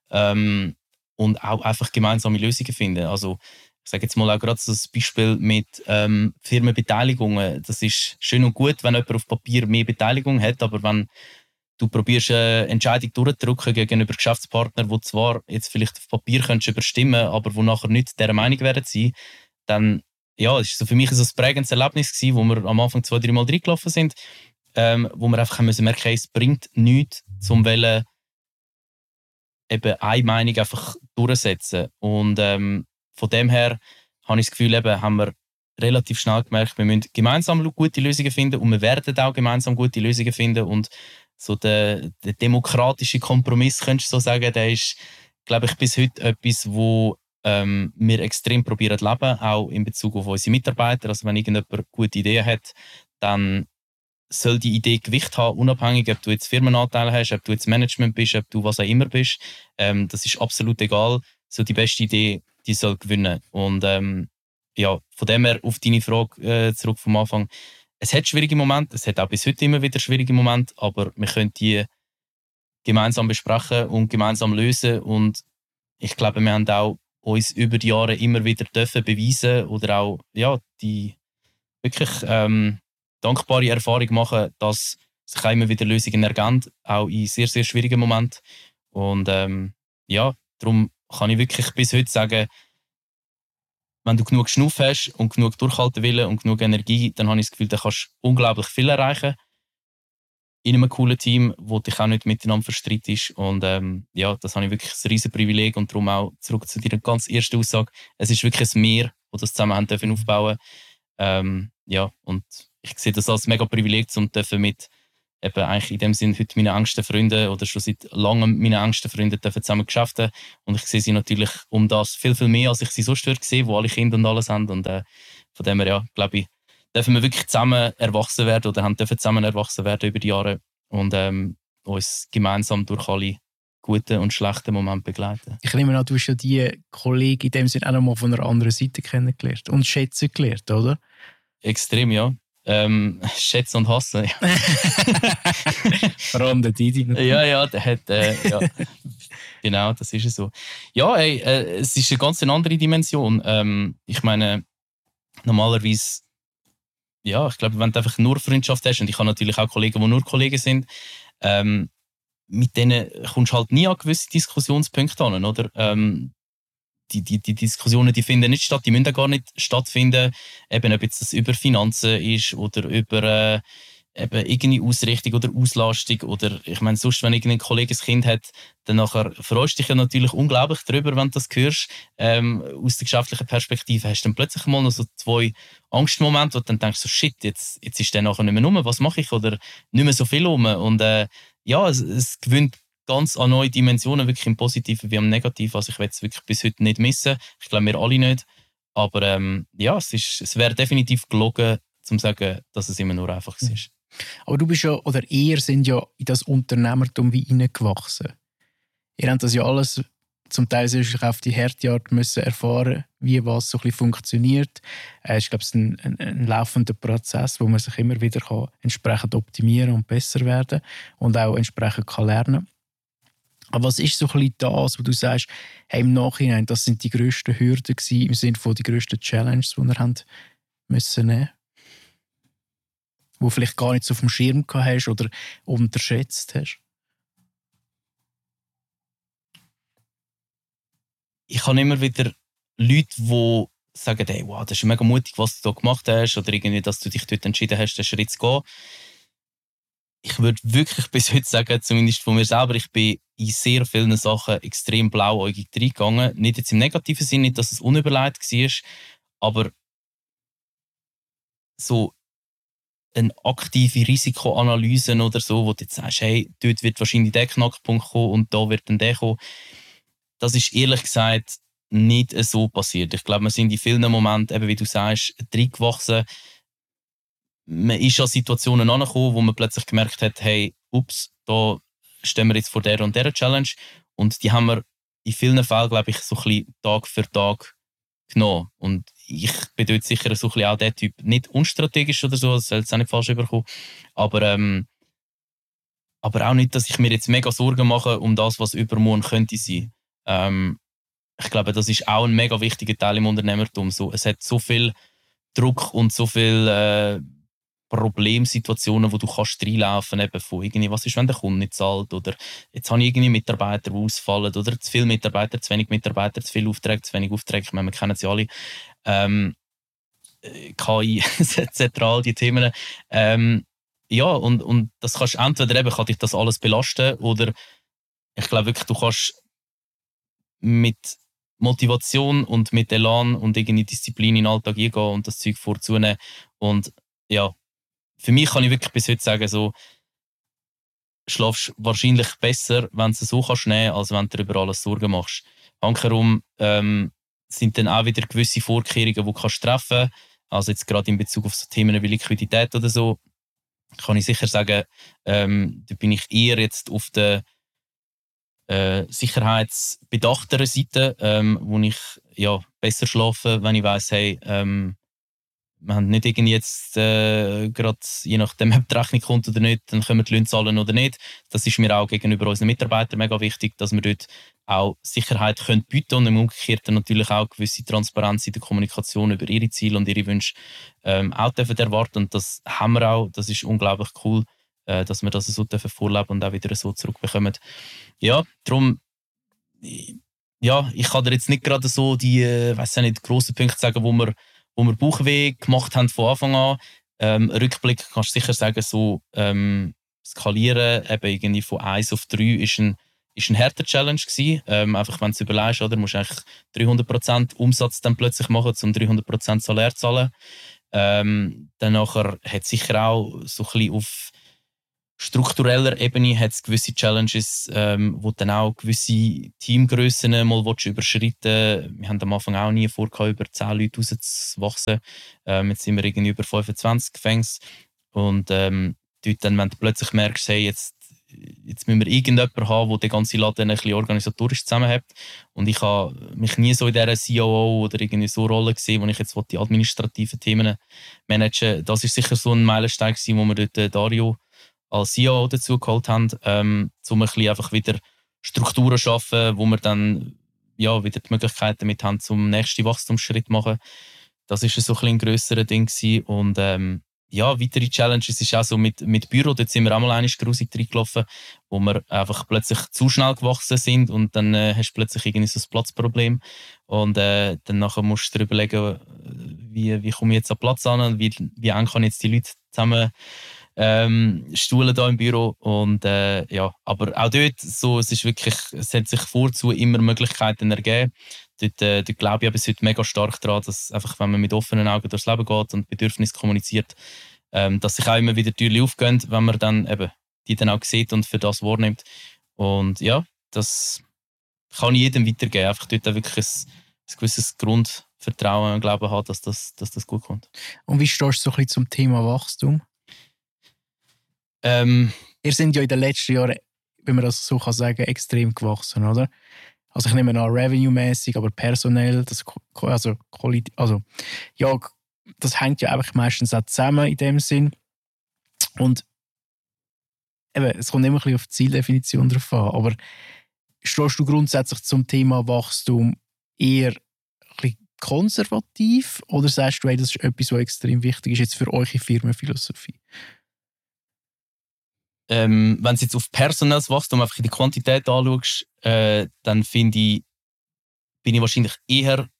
S2: und auch einfach gemeinsame Lösungen finden. Also ich sage jetzt mal auch gerade so ein Beispiel mit Firmenbeteiligungen. Das ist schön und gut, wenn jemand auf Papier mehr Beteiligung hat, aber wenn du probierst, eine Entscheidung durchzudrücken gegenüber Geschäftspartnern, die zwar jetzt vielleicht auf Papier überstimmen, aber wo nachher nicht dieser Meinung werden sein, dann ja, es war so für mich so ein prägendes Erlebnis gewesen, wo wir am Anfang 2-3 Mal reingelaufen sind, wo wir einfach müssen merken, es bringt nichts, zum wollen eben eine Meinung einfach durchsetzen. Und von dem her habe ich das Gefühl, eben, haben wir relativ schnell gemerkt, wir müssen gemeinsam gute Lösungen finden und wir werden auch gemeinsam gute Lösungen finden. Und so der demokratische Kompromiss, könntest du so sagen, der ist, glaube ich, bis heute etwas, wo wir extrem probieren zu leben, auch in Bezug auf unsere Mitarbeiter. Also wenn irgendjemand gute Ideen hat, dann soll die Idee Gewicht haben, unabhängig, ob du jetzt Firmenanteile hast, ob du jetzt Management bist, ob du was auch immer bist. Das ist absolut egal. So die beste Idee, die soll gewinnen. Und ja, von dem her auf deine Frage zurück vom Anfang. Es hat schwierige Momente, es hat auch bis heute immer wieder schwierige Momente, aber wir können die gemeinsam besprechen und gemeinsam lösen. Und ich glaube, wir haben auch uns über die Jahre immer wieder dürfen beweisen oder auch ja, die wirklich dankbare Erfahrung machen, dass sich auch immer wieder Lösungen ergeben, auch in sehr, sehr schwierigen Momenten. Und ja, darum kann ich wirklich bis heute sagen, wenn du genug Schnuff hast und genug Durchhaltewillen und genug Energie, dann habe ich das Gefühl, dann kannst du unglaublich viel erreichen in einem coolen Team, wo dich auch nicht miteinander verstreitest. Und ja, das habe ich wirklich ein riesen Privileg und darum auch zurück zu deiner ganz ersten Aussage. Es ist wirklich ein Mehr, das das zusammen haben dürfen aufbauen. Ja, und ich sehe das als mega Privileg, um mit eben eigentlich in dem Sinn heute meine engsten Freunde oder schon seit langem meine engsten Freunde dürfen zusammen geschäften. Und ich sehe sie natürlich um das viel, viel mehr, als ich sie sonst würde sehen, wo alle Kinder und alles haben. Und von dem her, ja, glaube ich, dürfen wir wirklich zusammen erwachsen werden oder haben dürfen zusammen erwachsen werden über die Jahre und uns gemeinsam durch alle guten und schlechten Momente begleiten.
S1: Ich nehme an, du hast ja die Kollegen in dem Sinne auch noch mal von einer anderen Seite kennengelernt und schätzen gelernt, oder?
S2: Extrem, ja. Schätzen und hassen. Ja.
S1: Vor allem der Didi.
S2: Ja, der hat, ja. Genau, das ist es so. Ja, ey, es ist eine ganz andere Dimension. Ich meine, normalerweise, ja, ich glaube, wenn du einfach nur Freundschaft hast, und ich habe natürlich auch Kollegen, die nur Kollegen sind, mit denen kommst du halt nie an gewisse Diskussionspunkte an, oder? Die Diskussionen, die finden nicht statt, die müssen gar nicht stattfinden, eben ob jetzt das über Finanzen ist oder über eben irgendeine Ausrichtung oder Auslastung oder ich meine, sonst, wenn irgendein Kollege ein Kind hat, dann nachher freust du dich ja natürlich unglaublich darüber, wenn du das hörst, aus der geschäftlichen Perspektive hast du dann plötzlich mal noch so 2 Angstmomente, wo du dann denkst, so shit, jetzt ist der nachher nicht mehr rum, was mache ich, oder nicht mehr so viel rum und ja, es gewinnt ganz an neue Dimensionen, wirklich im Positiven wie im Negativen. Also ich will es wirklich bis heute nicht missen. Ich glaube, wir alle nicht. Aber ja, es wäre definitiv gelogen, zu sagen, dass es immer nur einfach ist.
S1: Aber du bist ja, oder ihr sind ja in das Unternehmertum wie hineingewachsen. Ihr habt das ja alles zum Teil auf die harte Art müssen erfahren, wie was so ein bisschen funktioniert. Ich glaube, es ist ein laufender Prozess, wo man sich immer wieder entsprechend optimieren und besser werden und auch entsprechend lernen kann. Aber was ist so ein bisschen das, wo du sagst, hey, im Nachhinein, das sind die grössten Hürden gewesen, im Sinne von die grössten Challenges, die ihr habt müssen nehmen? Wo vielleicht gar nicht so auf dem Schirm gehabt hast oder unterschätzt hast?
S2: Ich habe immer wieder Leute, die sagen, hey, wow, das ist mega mutig, was du da gemacht hast, oder irgendwie, dass du dich dort entschieden hast, den Schritt zu gehen. Ich würde wirklich bis heute sagen, zumindest von mir selber, ich bin in sehr vielen Sachen extrem blauäugig reingegangen. Nicht jetzt im negativen Sinne, nicht, dass es unüberlegt war, aber so eine aktive Risikoanalyse oder so, wo du jetzt sagst, hey, dort wird wahrscheinlich der Knackpunkt kommen und da wird dann der kommen. Das ist ehrlich gesagt nicht so passiert. Ich glaube, wir sind in vielen Momenten, eben wie du sagst, reingewachsen. Man ist an Situationen angekommen, wo man plötzlich gemerkt hat, hey, ups, da stehen wir jetzt vor der und der Challenge. Und die haben wir in vielen Fällen, glaube ich, so ein bisschen Tag für Tag genommen. Und ich bin dort sicher so ein bisschen auch der Typ, nicht unstrategisch oder so, das soll jetzt auch nicht falsch überkommen, aber auch nicht, dass ich mir jetzt mega Sorgen mache um das, was übermorgen könnte sein. Ich glaube, das ist auch ein mega wichtiger Teil im Unternehmertum. So, es hat so viel Druck und so viele Problemsituationen, wo du kannst reinlaufen kannst, von irgendwie, was ist, wenn der Kunde nicht zahlt, oder jetzt habe ich irgendwie Mitarbeiter, die ausfallen, oder zu viele Mitarbeiter, zu wenig Mitarbeiter, zu viele Aufträge, zu wenig Aufträge. Ich meine, wir kennen sie alle. KI, zentral, die Themen. Ja, und das kannst entweder eben, kann dich das alles belasten, oder ich glaube wirklich, du kannst mit Motivation und mit Elan und irgendwie Disziplin in den Alltag eingehen und das Zeug vorzunehmen. Und ja, für mich kann ich wirklich bis heute sagen, so, schlafst wahrscheinlich besser, wenn du es so kannst nehmen, als wenn du dir über alles Sorgen machst. Hankerum sind dann auch wieder gewisse Vorkehrungen, die du kannst treffen kannst. Also jetzt gerade in Bezug auf so Themen wie Liquidität oder so, kann ich sicher sagen, da bin ich eher jetzt auf der sicherheitsbedachteren Seite, wo ich ja, besser schlafe, wenn ich weiss, hey, wir haben nicht irgendwie jetzt gerade, je nachdem, ob die Rechnung kommt oder nicht, dann können wir die Löhne zahlen oder nicht. Das ist mir auch gegenüber unseren Mitarbeitern mega wichtig, dass wir dort auch Sicherheit können bieten und im Umgekehrten natürlich auch gewisse Transparenz in der Kommunikation über ihre Ziele und ihre Wünsche auch dürfen erwarten. Und das haben wir auch. Das ist unglaublich cool, dass wir das so dürfen vorleben und auch wieder so zurückbekommen. Ja, darum, ja, ich kann dir jetzt nicht gerade so die, weiß nicht, grossen Punkte sagen, wo wir Bauchweh gemacht haben von Anfang an. Rückblick kannst du sicher sagen, so skalieren, eben irgendwie von 1 auf 3 ist ein harter Challenge gewesen. Einfach, wenn du es überlegst, oder, musst du eigentlich 300% Umsatz dann plötzlich machen, um 300% Salär zu zahlen. Dann nachher hat es sicher auch so ein bisschen auf struktureller Ebene hat's gewisse Challenges, wo dann auch gewisse Teamgrössen mal überschreiten. Wir haben am Anfang auch nie vor, über 10 Leute rauszuwachsen. Jetzt sind wir irgendwie über 25 Gefängnis. Und dort dann, wenn du plötzlich merkst, hey, jetzt müssen wir irgendjemanden haben, der den ganzen Laden ein bisschen organisatorisch zusammenhält. Und ich habe mich nie so in dieser COO oder irgendwie so Rolle gesehen, wo ich jetzt die administrativen Themen managen. Das ist sicher so ein Meilenstein gewesen, wo wir dort Dario als CEO dazu geholt haben, um ein bisschen einfach wieder Strukturen zu schaffen, wo wir dann ja, wieder die Möglichkeit damit haben, zum nächsten Wachstumsschritt zu machen. Das war so ein bisschen ein grösseres Ding gewesen. Und ja, weitere Challenges ist auch so mit Büro. Dort sind wir auch mal einmal grusig reingelaufen, wo wir einfach plötzlich zu schnell gewachsen sind und dann hast du plötzlich irgendwie so ein Platzproblem. Und dann nachher musst du dir überlegen, wie komme ich jetzt an Platz an und wie eng kann ich jetzt die Leute zusammen Stuhlen da im Büro. Und ja, aber auch dort, so, es hat sich vorzu immer Möglichkeiten ergeben. Dort glaube ich bis heute mega stark daran, dass einfach, wenn man mit offenen Augen durchs Leben geht und Bedürfnisse kommuniziert, dass sich auch immer wieder Türen aufgehen, wenn man dann eben die dann auch sieht und für das wahrnimmt. Und ja, das kann ich jedem weitergeben. Einfach dort auch wirklich ein gewisses Grundvertrauen und Glauben haben, dass das gut kommt.
S1: Und wie stehst du so ein bisschen zum Thema Wachstum? Ihr seid ja in den letzten Jahren, wenn man das so sagen kann, extrem gewachsen, oder? Also ich nehme an, revenue-mäßig, aber personell, ja, das hängt ja einfach meistens auch zusammen in dem Sinn. Und eben, es kommt immer ein bisschen auf die Zieldefinition drauf an, aber stehst du grundsätzlich zum Thema Wachstum eher ein bisschen konservativ oder sagst du, hey, das ist etwas, was extrem wichtig ist jetzt für eure Firmenphilosophie?
S2: Wenn du jetzt auf personelles Wachstum einfach in die Quantität anschaust, dann bin ich wahrscheinlich eher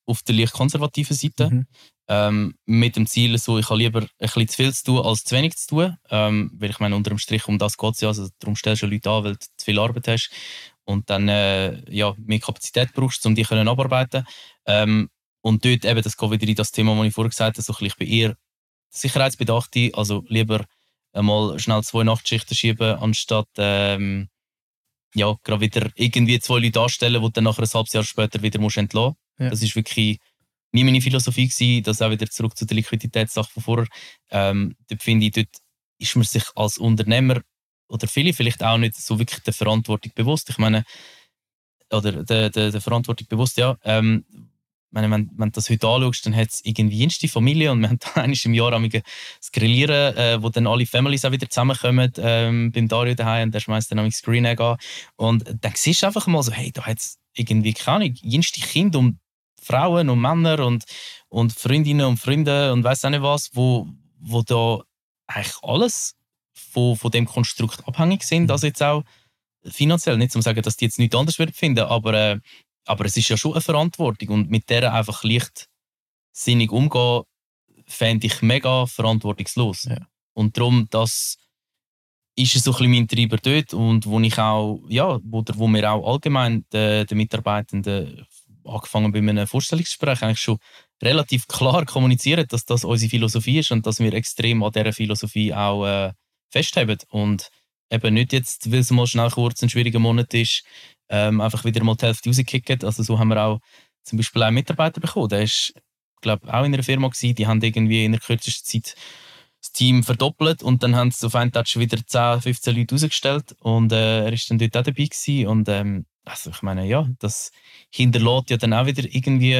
S2: auf der leicht konservativen Seite. Mit dem Ziel, so, ich habe lieber ein bisschen zu viel zu tun, als zu wenig zu tun. Weil ich meine, unter dem Strich um das geht es ja. Also, darum stellst du Leute an, weil du zu viel Arbeit hast und dann mehr Kapazität brauchst, um die abarbeiten zu können. Und dort eben, das geht wieder in das Thema, das ich vorher gesagt habe, so ein bisschen, ich bin eher Sicherheitsbedachte, also lieber einmal schnell 2 Nachtschichten schieben, anstatt gerade wieder irgendwie 2 Leute anstellen, die du dann nachher ein halbes Jahr später wieder entlassen musst. Ja. Das ist wirklich nie meine Philosophie gewesen, das auch wieder zurück zu der Liquiditätssache von vorher. Dort finde ich, dort ist man sich als Unternehmer oder viele vielleicht auch nicht so wirklich der Verantwortung bewusst. Ich meine, oder der Verantwortung bewusst, ja. Wenn du das heute anschaust, dann hat es irgendwie jenste Familie und wir haben da einmal im Jahr das Grillieren, wo dann alle Families auch wieder zusammenkommen beim Dario daheim und der schmeißt dann das Green Egg an. Und dann siehst du einfach mal so, hey, da hat es irgendwie keine Ahnung, jenste Kinder und Frauen und Männer und Freundinnen und Freunde und weiss auch nicht was, wo da eigentlich alles von dem Konstrukt abhängig sind, also jetzt auch finanziell. Nicht zu sagen, dass die jetzt nichts anderes finden, aber es ist ja schon eine Verantwortung und mit der einfach leichtsinnig umgehen, fände ich mega verantwortungslos. Ja. Und darum, das ist so ein bisschen mein Treiber dort und wo ich auch, wo wir auch allgemein den Mitarbeitenden, angefangen bei einem Vorstellungsgespräch, eigentlich schon relativ klar kommunizieren, dass das unsere Philosophie ist und dass wir extrem an dieser Philosophie auch festhalten. Und eben nicht jetzt, weil es mal schnell kurz ein schwieriger Monat ist, einfach wieder mal die Hälfte rauskicken. Also so haben wir auch zum Beispiel einen Mitarbeiter bekommen. Der ist, glaube auch in einer Firma gewesen. Die haben irgendwie in der kürzesten Zeit das Team verdoppelt und dann haben sie auf einen Touch wieder 10, 15 Leute rausgestellt und er ist dann dort auch dabei gewesen. Und also ich meine, ja, das hinterlässt ja dann auch wieder irgendwie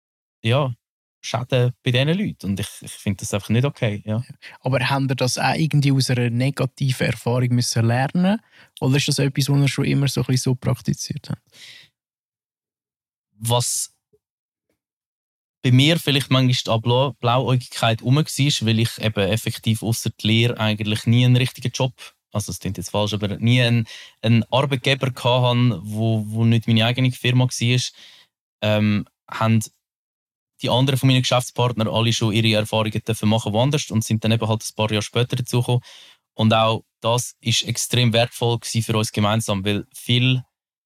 S2: Schäden bei diesen Leuten. Und ich finde das einfach nicht okay. Ja.
S1: Aber haben ihr das auch irgendwie aus einer negativen Erfahrung müssen lernen? Oder ist das etwas, was ihr schon immer so ein bisschen so praktiziert habt?
S2: Was bei mir vielleicht manchmal die Blauäugigkeit rum war, weil ich eben effektiv ausser der Lehre eigentlich nie einen richtigen Job, also das klingt jetzt falsch, aber nie einen Arbeitgeber hatte, wo nicht meine eigene Firma war, haben die anderen von meinen Geschäftspartnern alle schon ihre Erfahrungen dürfen machen woanders und sind dann eben halt ein paar Jahre später dazugekommen. Und auch das war extrem wertvoll für uns gemeinsam, weil viele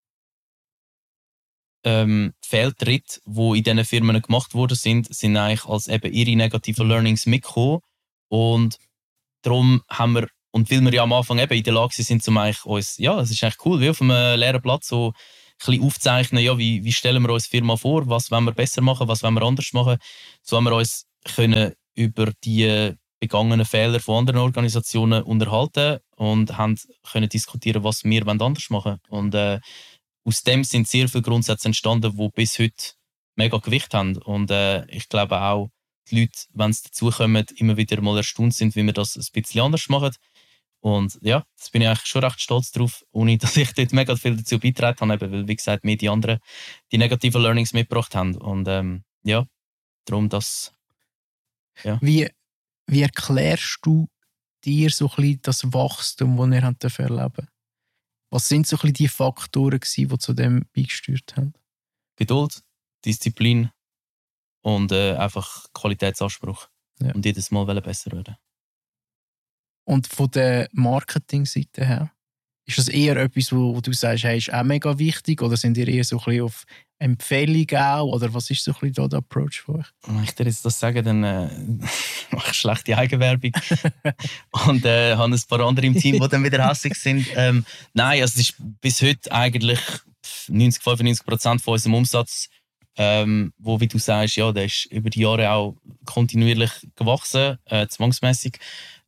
S2: Fehltritte, die in diesen Firmen gemacht worden sind eigentlich als eben ihre negativen Learnings mitgekommen. Und darum haben wir, und weil wir ja am Anfang eben in der Lage sind, eigentlich uns, ja, es ist eigentlich cool, wie auf einem leeren Platz so ein bisschen aufzeichnen, ja, wie stellen wir uns die Firma vor, was wollen wir besser machen, was wollen wir anders machen. So haben wir uns können über die begangenen Fehler von anderen Organisationen unterhalten und können diskutieren, was wir anders machen wollen. Und aus dem sind sehr viele Grundsätze entstanden, die bis heute mega Gewicht haben. Und ich glaube auch, die Leute, wenn sie dazukommen, immer wieder mal erstaunt sind, wie wir das ein bisschen anders machen. Und ja, das bin ich eigentlich schon recht stolz drauf, ohne dass ich dort mega viel dazu beigetragen habe, weil, wie gesagt, mir die anderen die negativen Learnings mitgebracht haben. Und darum das. Ja.
S1: Wie erklärst du dir so ein bisschen das Wachstum, das ihr erleben durfte? Was sind so ein bisschen die Faktoren, die zu dem beigesteuert haben?
S2: Geduld, Disziplin und einfach Qualitätsanspruch. Ja. Und jedes Mal besser werden.
S1: Und von der Marketingseite her, ist das eher etwas, wo du sagst, hey, ist auch mega wichtig? Oder sind ihr eher so ein bisschen auf Empfehlung auch? Oder was ist so ein bisschen der Approach von euch?
S2: Wenn ich dir jetzt das sage, dann mache ich schlechte Eigenwerbung. Und habe ein paar andere im Team, die dann wieder hässlich sind. Nein, also es ist bis heute eigentlich 95% von unserem Umsatz, wo, wie du sagst, ja, der ist über die Jahre auch kontinuierlich gewachsen, zwangsmässig.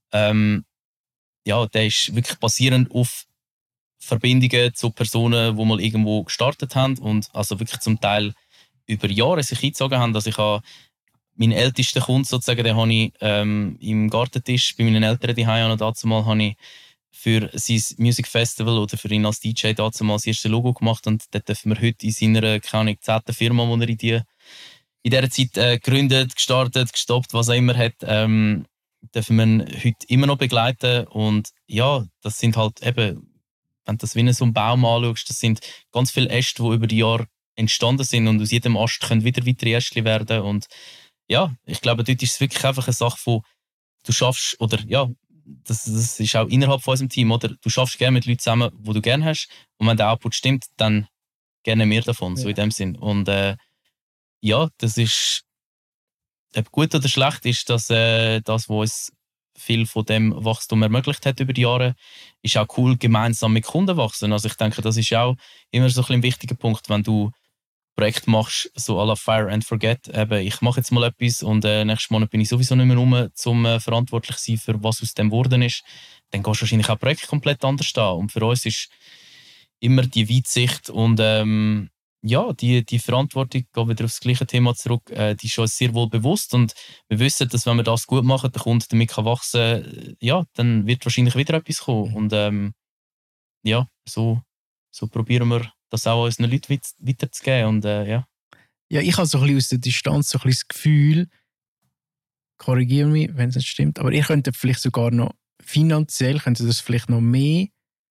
S2: Ja, der ist wirklich basierend auf Verbindungen zu Personen, die mal irgendwo gestartet haben und also wirklich zum Teil über Jahre sich eingezogen haben. Also ich habe meinen ältesten Kunden sozusagen, den habe ich im Gartentisch bei meinen Eltern daheim und dazumal habe ich für sein Music Festival oder für ihn als DJ dazumal das erste Logo gemacht und dort dürfen wir heute in seiner, keine Ahnung, 10. Firma, die er in dieser Zeit gegründet, gestartet, gestoppt, was auch immer hat, dürfen wir heute immer noch begleiten. Und ja, das sind halt eben, wenn du das wie so einen Baum anschaust, das sind ganz viele Äste, die über die Jahre entstanden sind und aus jedem Ast können wieder weitere Ästchen werden. Und ja, ich glaube, dort ist es wirklich einfach eine Sache von, du schaffst, oder ja, das ist auch innerhalb von unserem Team, oder? Du schaffst gerne mit Leuten zusammen, die du gerne hast. Und wenn der Output stimmt, dann gerne mehr davon, so in dem Sinn. Und ja, das ist, ob gut oder schlecht ist, dass das, was uns viel von dem Wachstum ermöglicht hat über die Jahre, ist auch cool, gemeinsam mit Kunden wachsen. Also ich denke, das ist auch immer so ein wichtiger Punkt, wenn du Projekt machst, so à la Fire and Forget. Eben, ich mache jetzt mal etwas und nächsten Monat bin ich sowieso nicht mehr rum, um verantwortlich zu sein für was aus dem geworden ist. Dann gehst du wahrscheinlich auch Projekt komplett anders an. Und für uns ist immer die Weitsicht und ja, die Verantwortung, geht wieder aufs gleiche Thema zurück, die ist uns sehr wohl bewusst und wir wissen, dass wenn wir das gut machen, der Kunde damit kann wachsen, ja, dann wird wahrscheinlich wieder etwas kommen. Und ja, so probieren wir das auch unseren Leuten weiterzugeben und ja.
S1: Ja, ich habe so ein bisschen aus der Distanz so ein bisschen das Gefühl, korrigiere mich, wenn es nicht stimmt, aber ihr könntet vielleicht sogar noch finanziell, könntet das vielleicht noch mehr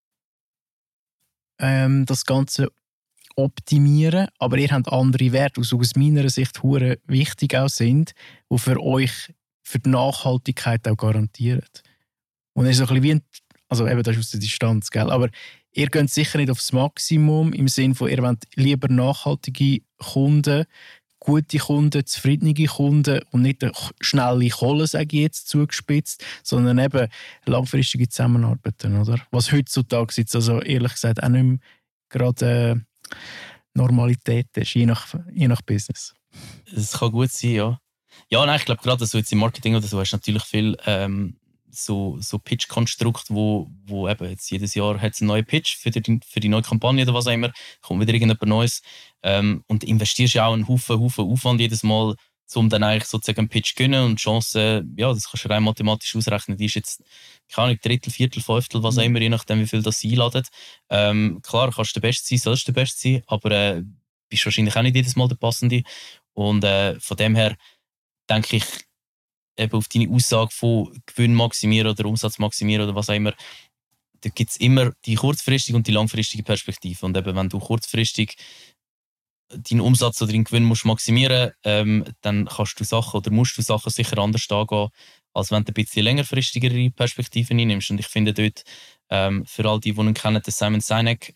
S1: das Ganze optimieren, aber ihr habt andere Werte, die aus meiner Sicht hure wichtig auch sind, die für euch für die Nachhaltigkeit auch garantieren. Und es ist so ein bisschen wie also eben, das ist aus der Distanz, gell? Aber ihr geht sicher nicht aufs Maximum, im Sinne von, ihr wollt lieber nachhaltige Kunden, gute Kunden, zufriedene Kunden und nicht eine schnelle Kohle, sage ich jetzt, zugespitzt, sondern eben langfristige Zusammenarbeiten, oder? Was heutzutage jetzt also ehrlich gesagt auch nicht mehr gerade Normalität ist, je nach Business.
S2: Das kann gut sein, ja. Ja, nein, ich glaube gerade so jetzt im Marketing oder so hast du natürlich viel so Pitch-Konstrukt, wo eben jetzt jedes Jahr hat es einen neuen Pitch für die neue Kampagne oder was auch immer, kommt wieder irgendetwas Neues und investierst ja auch einen Haufen Aufwand jedes Mal, um dann eigentlich sozusagen einen Pitch zu gewinnen und die Chance, ja, das kannst du rein mathematisch ausrechnen, die ist jetzt, keine Ahnung, Drittel, Viertel, Fünftel, was auch immer, je nachdem wie viel das sie einladen. Klar, kannst du der Beste sein, sollst du der Beste sein, aber bist wahrscheinlich auch nicht jedes Mal der Passende und von dem her denke ich, eben auf deine Aussage von Gewinn maximieren oder Umsatz maximieren oder was auch immer, da gibt es immer die kurzfristige und die langfristige Perspektive. Und eben, wenn du kurzfristig deinen Umsatz oder deinen Gewinn musst maximieren musst, dann kannst du Sachen oder musst du Sachen sicher anders angehen, als wenn du ein bisschen längerfristigere Perspektiven einnimmst. Und ich finde dort, für all die ihn kennen, den Simon Sinek,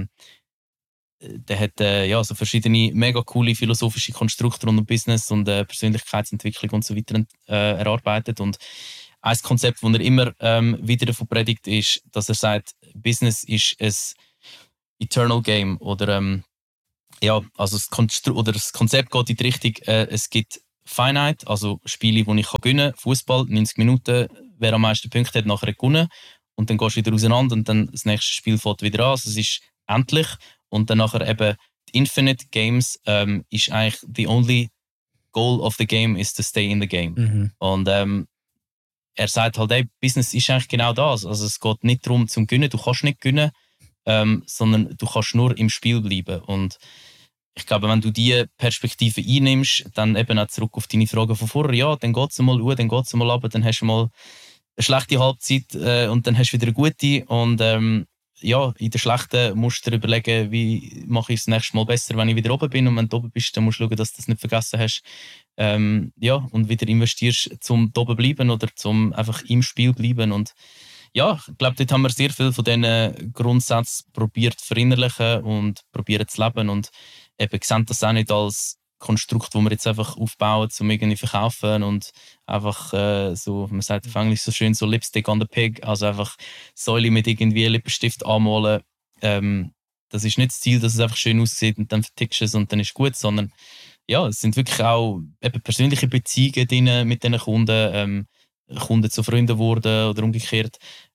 S2: der hat ja, so verschiedene mega coole philosophische Konstrukte rund um Business und Persönlichkeitsentwicklung und so weiter erarbeitet. Und ein Konzept, das er immer wieder davon predigt, ist, dass er sagt, Business ist ein Eternal Game. Oder ja, also das Konzept geht in die Richtung, es gibt Finite, also Spiele, die ich gewinnen kann. Fußball, 90 Minuten, wer am meisten Punkte hat, nachher gewonnen. Und dann gehst du wieder auseinander und dann das nächste Spiel fängt wieder an. Also es ist endlich. Und dann nachher eben die Infinite Games ist eigentlich the only goal of the game is to stay in the game.
S1: Mhm.
S2: Und er sagt halt, hey, Business ist eigentlich genau das. Also es geht nicht darum zum Gewinnen, du kannst nicht gewinnen, sondern du kannst nur im Spiel bleiben. Und ich glaube, wenn du diese Perspektive einnimmst, dann eben auch zurück auf deine Frage von vorher, ja, dann geht es mal hoch, dann geht es mal runter, dann hast du mal eine schlechte Halbzeit und dann hast du wieder eine gute. Und ja, in der schlechten musst du dir überlegen, wie mache ich es das nächste Mal besser, wenn ich wieder oben bin. Und wenn du oben bist, dann musst du schauen, dass du das nicht vergessen hast. Ja, und wieder investierst, zum oben bleiben oder zum einfach im Spiel bleiben. Und ja, ich glaube, dort haben wir sehr viel von diesen Grundsätzen probiert zu verinnerlichen und probiert zu leben. Und eben sehen das auch nicht als Konstrukt, das wir jetzt einfach aufbauen, um irgendwie zu verkaufen und einfach so, man sagt auf Englisch so schön, so Lipstick on the Pig, also einfach Säule mit irgendwie Lippenstift anmalen. Das ist nicht das Ziel, dass es einfach schön aussieht und dann vertickst du es und dann ist gut, sondern ja, es sind wirklich auch eben persönliche Beziehungen drin mit diesen Kunden, Kunden zu Freunden wurden oder umgekehrt.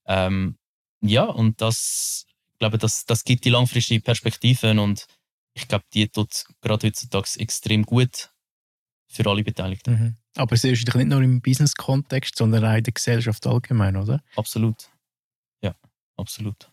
S2: Ja, und das, ich glaube, das gibt die langfristige Perspektiven und ich glaube, die tut gerade heutzutage extrem gut für alle Beteiligten.
S1: Mhm. Aber es ist nicht nur im Business-Kontext, sondern auch in der Gesellschaft allgemein, oder?
S2: Absolut. Ja, absolut.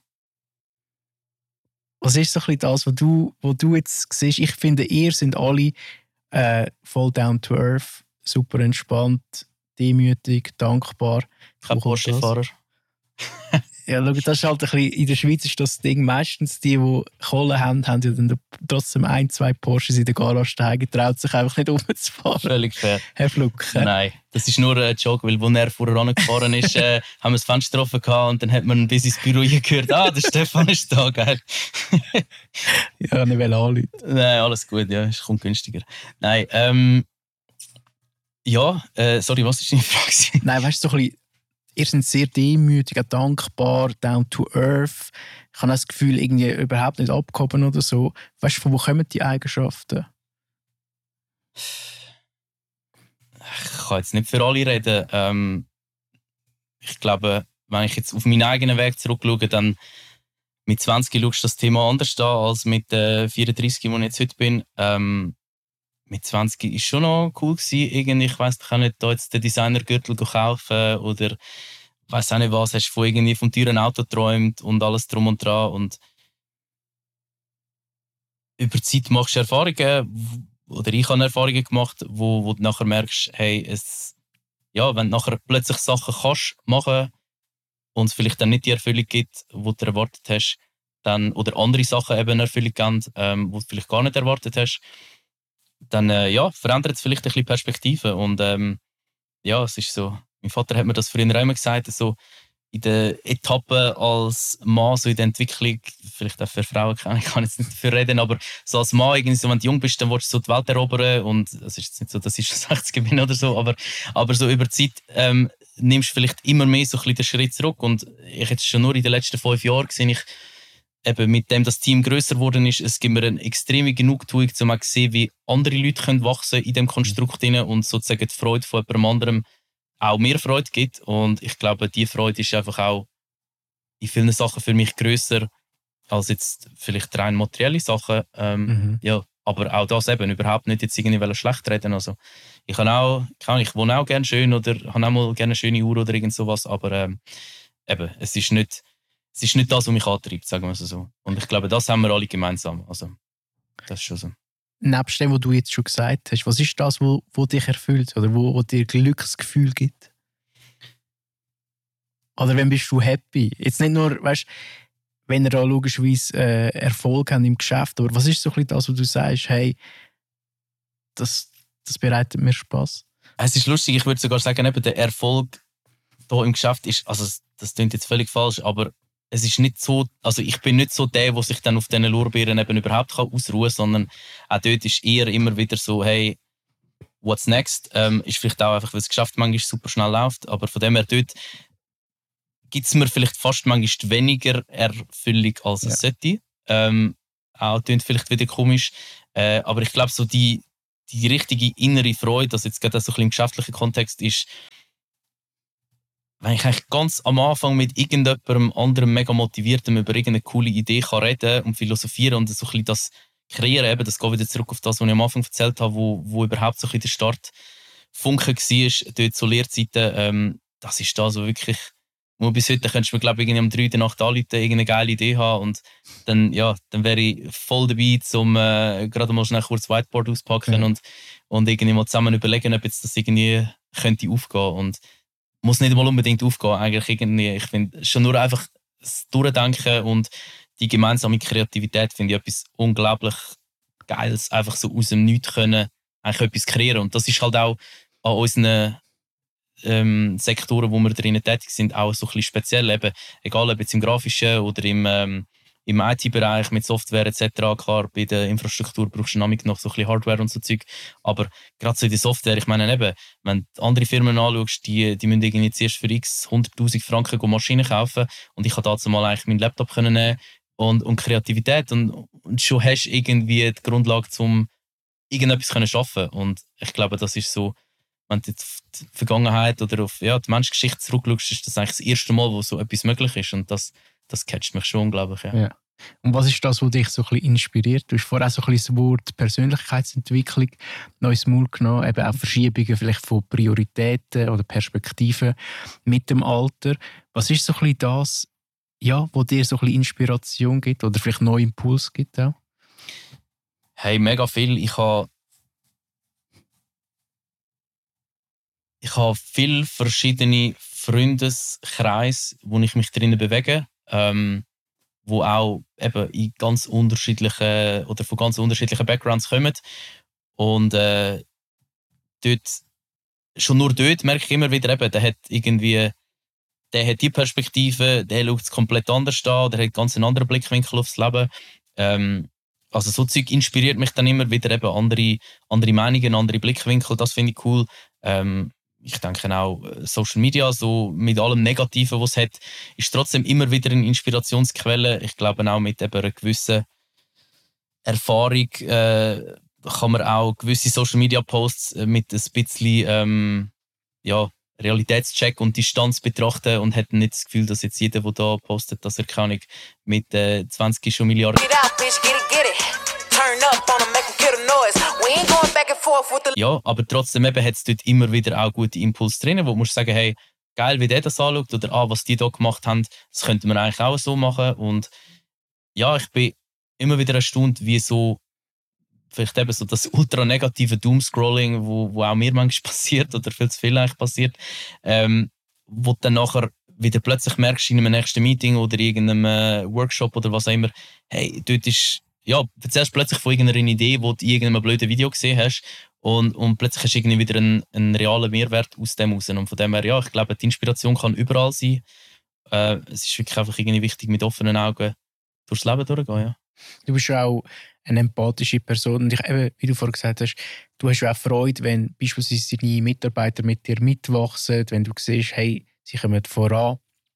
S1: Was ist so ein bisschen das, was du jetzt siehst? Ich finde, ihr sind alle voll down to earth, super entspannt, demütig, dankbar.
S2: Kein Porsche-Fahrer.
S1: Ja, schau, das ist halt ein bisschen, in der Schweiz ist das Ding, meistens die Kohle haben, haben ja dann trotzdem 1-2 Porsches in der Garage daheim, traut sich einfach nicht rumzufahren.
S2: Völlig fair.
S1: Herr Fluck.
S2: Nein, das ist nur ein Joke, weil als er vorher angefahren ist, haben wir das Fenster offen gehabt und dann hat man bis ins Büro gehört, der Stefan ist da, geil.
S1: Ja, nicht anrufen.
S2: Nein, alles gut, ja, es kommt günstiger. Nein, sorry, was ist deine Frage?
S1: Nein, weißt du, so ein bisschen, ihr seid sehr demütig, auch dankbar, down to earth. Ich habe das Gefühl, irgendwie überhaupt nicht abgehoben oder so. Weißt du, von wo kommen die Eigenschaften?
S2: Ich kann jetzt nicht für alle reden. Ich glaube, wenn ich jetzt auf meinen eigenen Weg zurückschaue, dann mit 20 schaust du das Thema anders an als mit 34, wo ich jetzt heute bin. Mit 20 war es schon noch cool gewesen. Ich weiss, ich kann nicht da jetzt den Designergürtel kaufen oder weiss auch nicht was. Hast du irgendwie vom teuren Auto geträumt und alles drum und dran. Und über die Zeit machst du Erfahrungen, oder ich habe Erfahrungen gemacht, wo du nachher merkst, hey, wenn du nachher plötzlich Sachen kannst machen und es vielleicht dann nicht die Erfüllung gibt, die du erwartet hast, dann, oder andere Sachen eben eine Erfüllung geben, die du vielleicht gar nicht erwartet hast, dann verändert es vielleicht ein bisschen Perspektive. Und es ist so, mein Vater hat mir das früher immer gesagt, so in der Etappe als Mann, so in der Entwicklung, vielleicht auch für Frauen, ich kann jetzt nicht dafür reden, aber so als Mann, irgendwie so, wenn du jung bist, dann willst du so die Welt erobern und es ist jetzt nicht so, dass ich schon 60 bin oder so, aber so über die Zeit nimmst du vielleicht immer mehr so ein bisschen den Schritt zurück und ich jetzt schon nur in den letzten 5 Jahren gesehen, eben mit dem das Team grösser geworden ist, es gibt mir eine extreme Genugtuung, um auch zu sehen, wie andere Leute können wachsen in diesem Konstrukt rein und sozusagen die Freude von jemand anderem auch mehr Freude gibt. Und ich glaube, diese Freude ist einfach auch in vielen Sachen für mich grösser als jetzt vielleicht rein materielle Sachen. Ja, aber auch das eben überhaupt nicht jetzt irgendwie schlecht reden. Also ich wohne auch gerne schön oder habe auch mal gerne eine schöne Uhr oder irgend sowas, aber eben, es ist nicht das, was mich antreibt, sagen wir es so. Und ich glaube, das haben wir alle gemeinsam. Also, das ist schon so.
S1: Nebst dem, was du jetzt schon gesagt hast, was ist das, was dich erfüllt oder wo dir Glücksgefühl gibt? Oder wenn bist du happy? Jetzt nicht nur, weißt, wenn ihr da logischerweise Erfolg habt im Geschäft, aber was ist so ein bisschen das, wo du sagst, hey, das bereitet mir Spass?
S2: Es ist lustig, ich würde sogar sagen, eben der Erfolg hier im Geschäft ist, also das klingt jetzt völlig falsch, aber es ist nicht so, also ich bin nicht so der sich dann auf diesen Lorbeeren eben überhaupt ausruhen kann, sondern auch dort ist eher immer wieder so, hey, what's next? Ist vielleicht auch einfach, weil das Geschäft manchmal super schnell läuft, aber von dem her dort gibt es mir vielleicht fast manchmal weniger Erfüllung, als es sollte. Auch klingt vielleicht wieder komisch, aber ich glaube so die richtige innere Freude, also jetzt gerade so ein bisschen im geschäftlichen Kontext ist, wenn ich eigentlich ganz am Anfang mit irgendjemandem anderem mega motiviertem über irgendeine coole Idee kann reden und philosophieren und so ein bisschen das kreieren, eben, das geht wieder zurück auf das, was ich am Anfang erzählt habe, wo überhaupt so ein bisschen der Startfunke war, dort zur Lehrzeiten, das ist das, was wirklich, nur bis heute könntest du mir, glaube ich, um 3 Uhr in der Nacht anrufen, irgendeine geile Idee haben und dann wäre ich voll dabei, um gerade mal schnell kurz Whiteboard auspacken und irgendwie mal zusammen überlegen, ob jetzt das irgendwie könnte aufgehen und muss nicht mal unbedingt aufgehen. Eigentlich irgendwie, ich finde schon nur einfach das Durchdenken und die gemeinsame Kreativität finde ich etwas unglaublich Geiles. Einfach so aus dem Nichts können eigentlich etwas kreieren. Und das ist halt auch an unseren Sektoren, wo wir drinnen tätig sind, auch so ein bisschen speziell. Eben, egal ob jetzt im Grafischen oder im IT-Bereich mit Software etc. Klar, bei der Infrastruktur brauchst du noch so ein bisschen Hardware und so Zeug. Aber gerade so in der Software, ich meine eben, wenn du andere Firmen anschaust, die müssen irgendwie zuerst für x 100'000 Franken Maschinen kaufen und ich konnte dazu mal eigentlich meinen Laptop können nehmen und Kreativität und schon hast du irgendwie die Grundlage, um irgendetwas zu schaffen. Und ich glaube, das ist so, wenn du auf die Vergangenheit oder auf die Menschgeschichte zurückschaust, ist das eigentlich das erste Mal, wo so etwas möglich ist. Und das catcht mich schon unglaublich. Ja.
S1: Und was ist das, was dich so ein bisschen inspiriert? Du hast vorher auch so ein bisschen das Wort Persönlichkeitsentwicklung noch ins Maul genommen, eben auch Verschiebungen vielleicht von Prioritäten oder Perspektiven mit dem Alter. Was ist so ein bisschen das, wo dir so ein bisschen Inspiration gibt oder vielleicht neuen Impuls gibt auch?
S2: Hey, mega viel. Ich habe viele verschiedene Freundeskreis, wo ich mich drinnen bewege, wo auch eben in ganz unterschiedlichen oder von ganz unterschiedlichen Backgrounds kommen. Und schon nur dort merke ich immer wieder, eben, der hat die Perspektive, der schaut es komplett anders an, der hat ganz einen anderen Blickwinkel aufs Leben. Also so Zeug inspiriert mich dann immer wieder, eben andere Meinungen, andere Blickwinkel, das finde ich cool. Ich denke auch, Social Media, so mit allem Negativen, was es hat, ist trotzdem immer wieder eine Inspirationsquelle. Ich glaube auch mit eben einer gewissen Erfahrung kann man auch gewisse Social Media Posts mit ein bisschen Realitätscheck und Distanz betrachten und hat nicht das Gefühl, dass jetzt jeder, der da postet, dass er keine Ahnung, mit 20 schon Milliarden. Ja, aber trotzdem hat es dort immer wieder auch gute Impulse drin, wo du musst sagen, hey, geil, wie der das anschaut oder was die da gemacht haben, das könnte man eigentlich auch so machen. Und ja, ich bin immer wieder erstaunt, wie so vielleicht eben so das ultra negative Doomscrolling, wo auch mir manchmal passiert oder viel zu viel eigentlich passiert, wo du dann nachher wieder plötzlich merkst in einem nächsten Meeting oder irgendeinem Workshop oder was auch immer, hey, dort ist, ja, erzählst plötzlich von irgendeiner Idee, wo du in irgendeinem blöden Video gesehen hast und plötzlich hast du irgendwie wieder einen realen Mehrwert aus dem raus. Und von dem her, ja, ich glaube, die Inspiration kann überall sein. Es ist wirklich einfach irgendwie wichtig, mit offenen Augen durchs Leben durchzugehen, ja.
S1: Du bist ja auch eine empathische Person und wie du vorhin gesagt hast, du hast ja auch Freude, wenn beispielsweise deine Mitarbeiter mit dir mitwachsen, wenn du siehst, hey, sie kommen voran.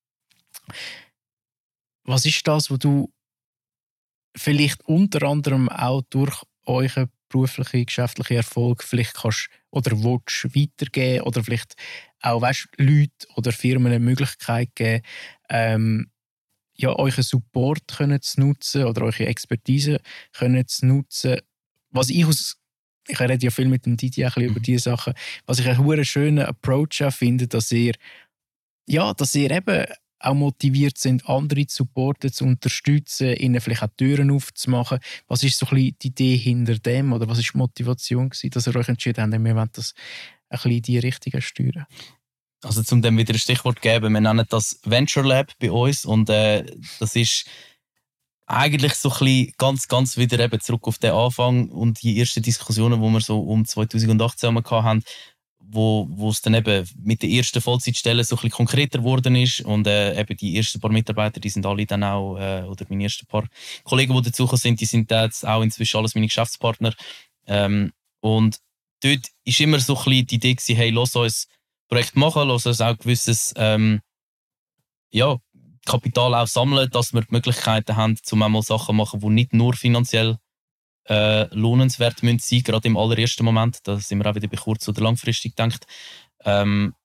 S1: Was ist das, was du vielleicht unter anderem auch durch euren beruflichen, geschäftlichen Erfolg vielleicht kannst oder willst weitergeben oder vielleicht auch Leute oder Firmen eine Möglichkeit geben, euren Support können zu nutzen oder eure Expertise können zu nutzen. Was ich rede ja viel mit dem Didi auch über diese Sachen, was ich einen schönen Approach finde, dass ihr eben auch motiviert sind, andere zu supporten, zu unterstützen, ihnen vielleicht auch Türen aufzumachen. Was ist so ein bisschen die Idee hinter dem oder was ist die Motivation gewesen, dass ihr euch entschieden habt, wir wollen das ein bisschen in die Richtung steuern?
S2: Also zum dem wieder ein Stichwort geben, wir nennen das Venture Lab bei uns und das ist eigentlich so ein bisschen ganz, ganz wieder eben zurück auf den Anfang und die ersten Diskussionen, die wir so um 2018 hatten, wo es dann eben mit den ersten Vollzeitstellen so ein bisschen konkreter geworden ist und eben die ersten paar Mitarbeiter, die sind alle dann auch, oder meine ersten paar Kollegen, die dazugekommen sind, die sind jetzt auch inzwischen alles meine Geschäftspartner. Und dort ist immer so ein bisschen die Idee gewesen, hey, lass uns Projekt machen, lass uns auch gewisses Kapital auch sammeln, dass wir die Möglichkeiten haben, um einmal Sachen zu machen, die nicht nur finanziell lohnenswert sein müssen, gerade im allerersten Moment. Da sind wir auch wieder bei kurz- oder langfristig gedacht.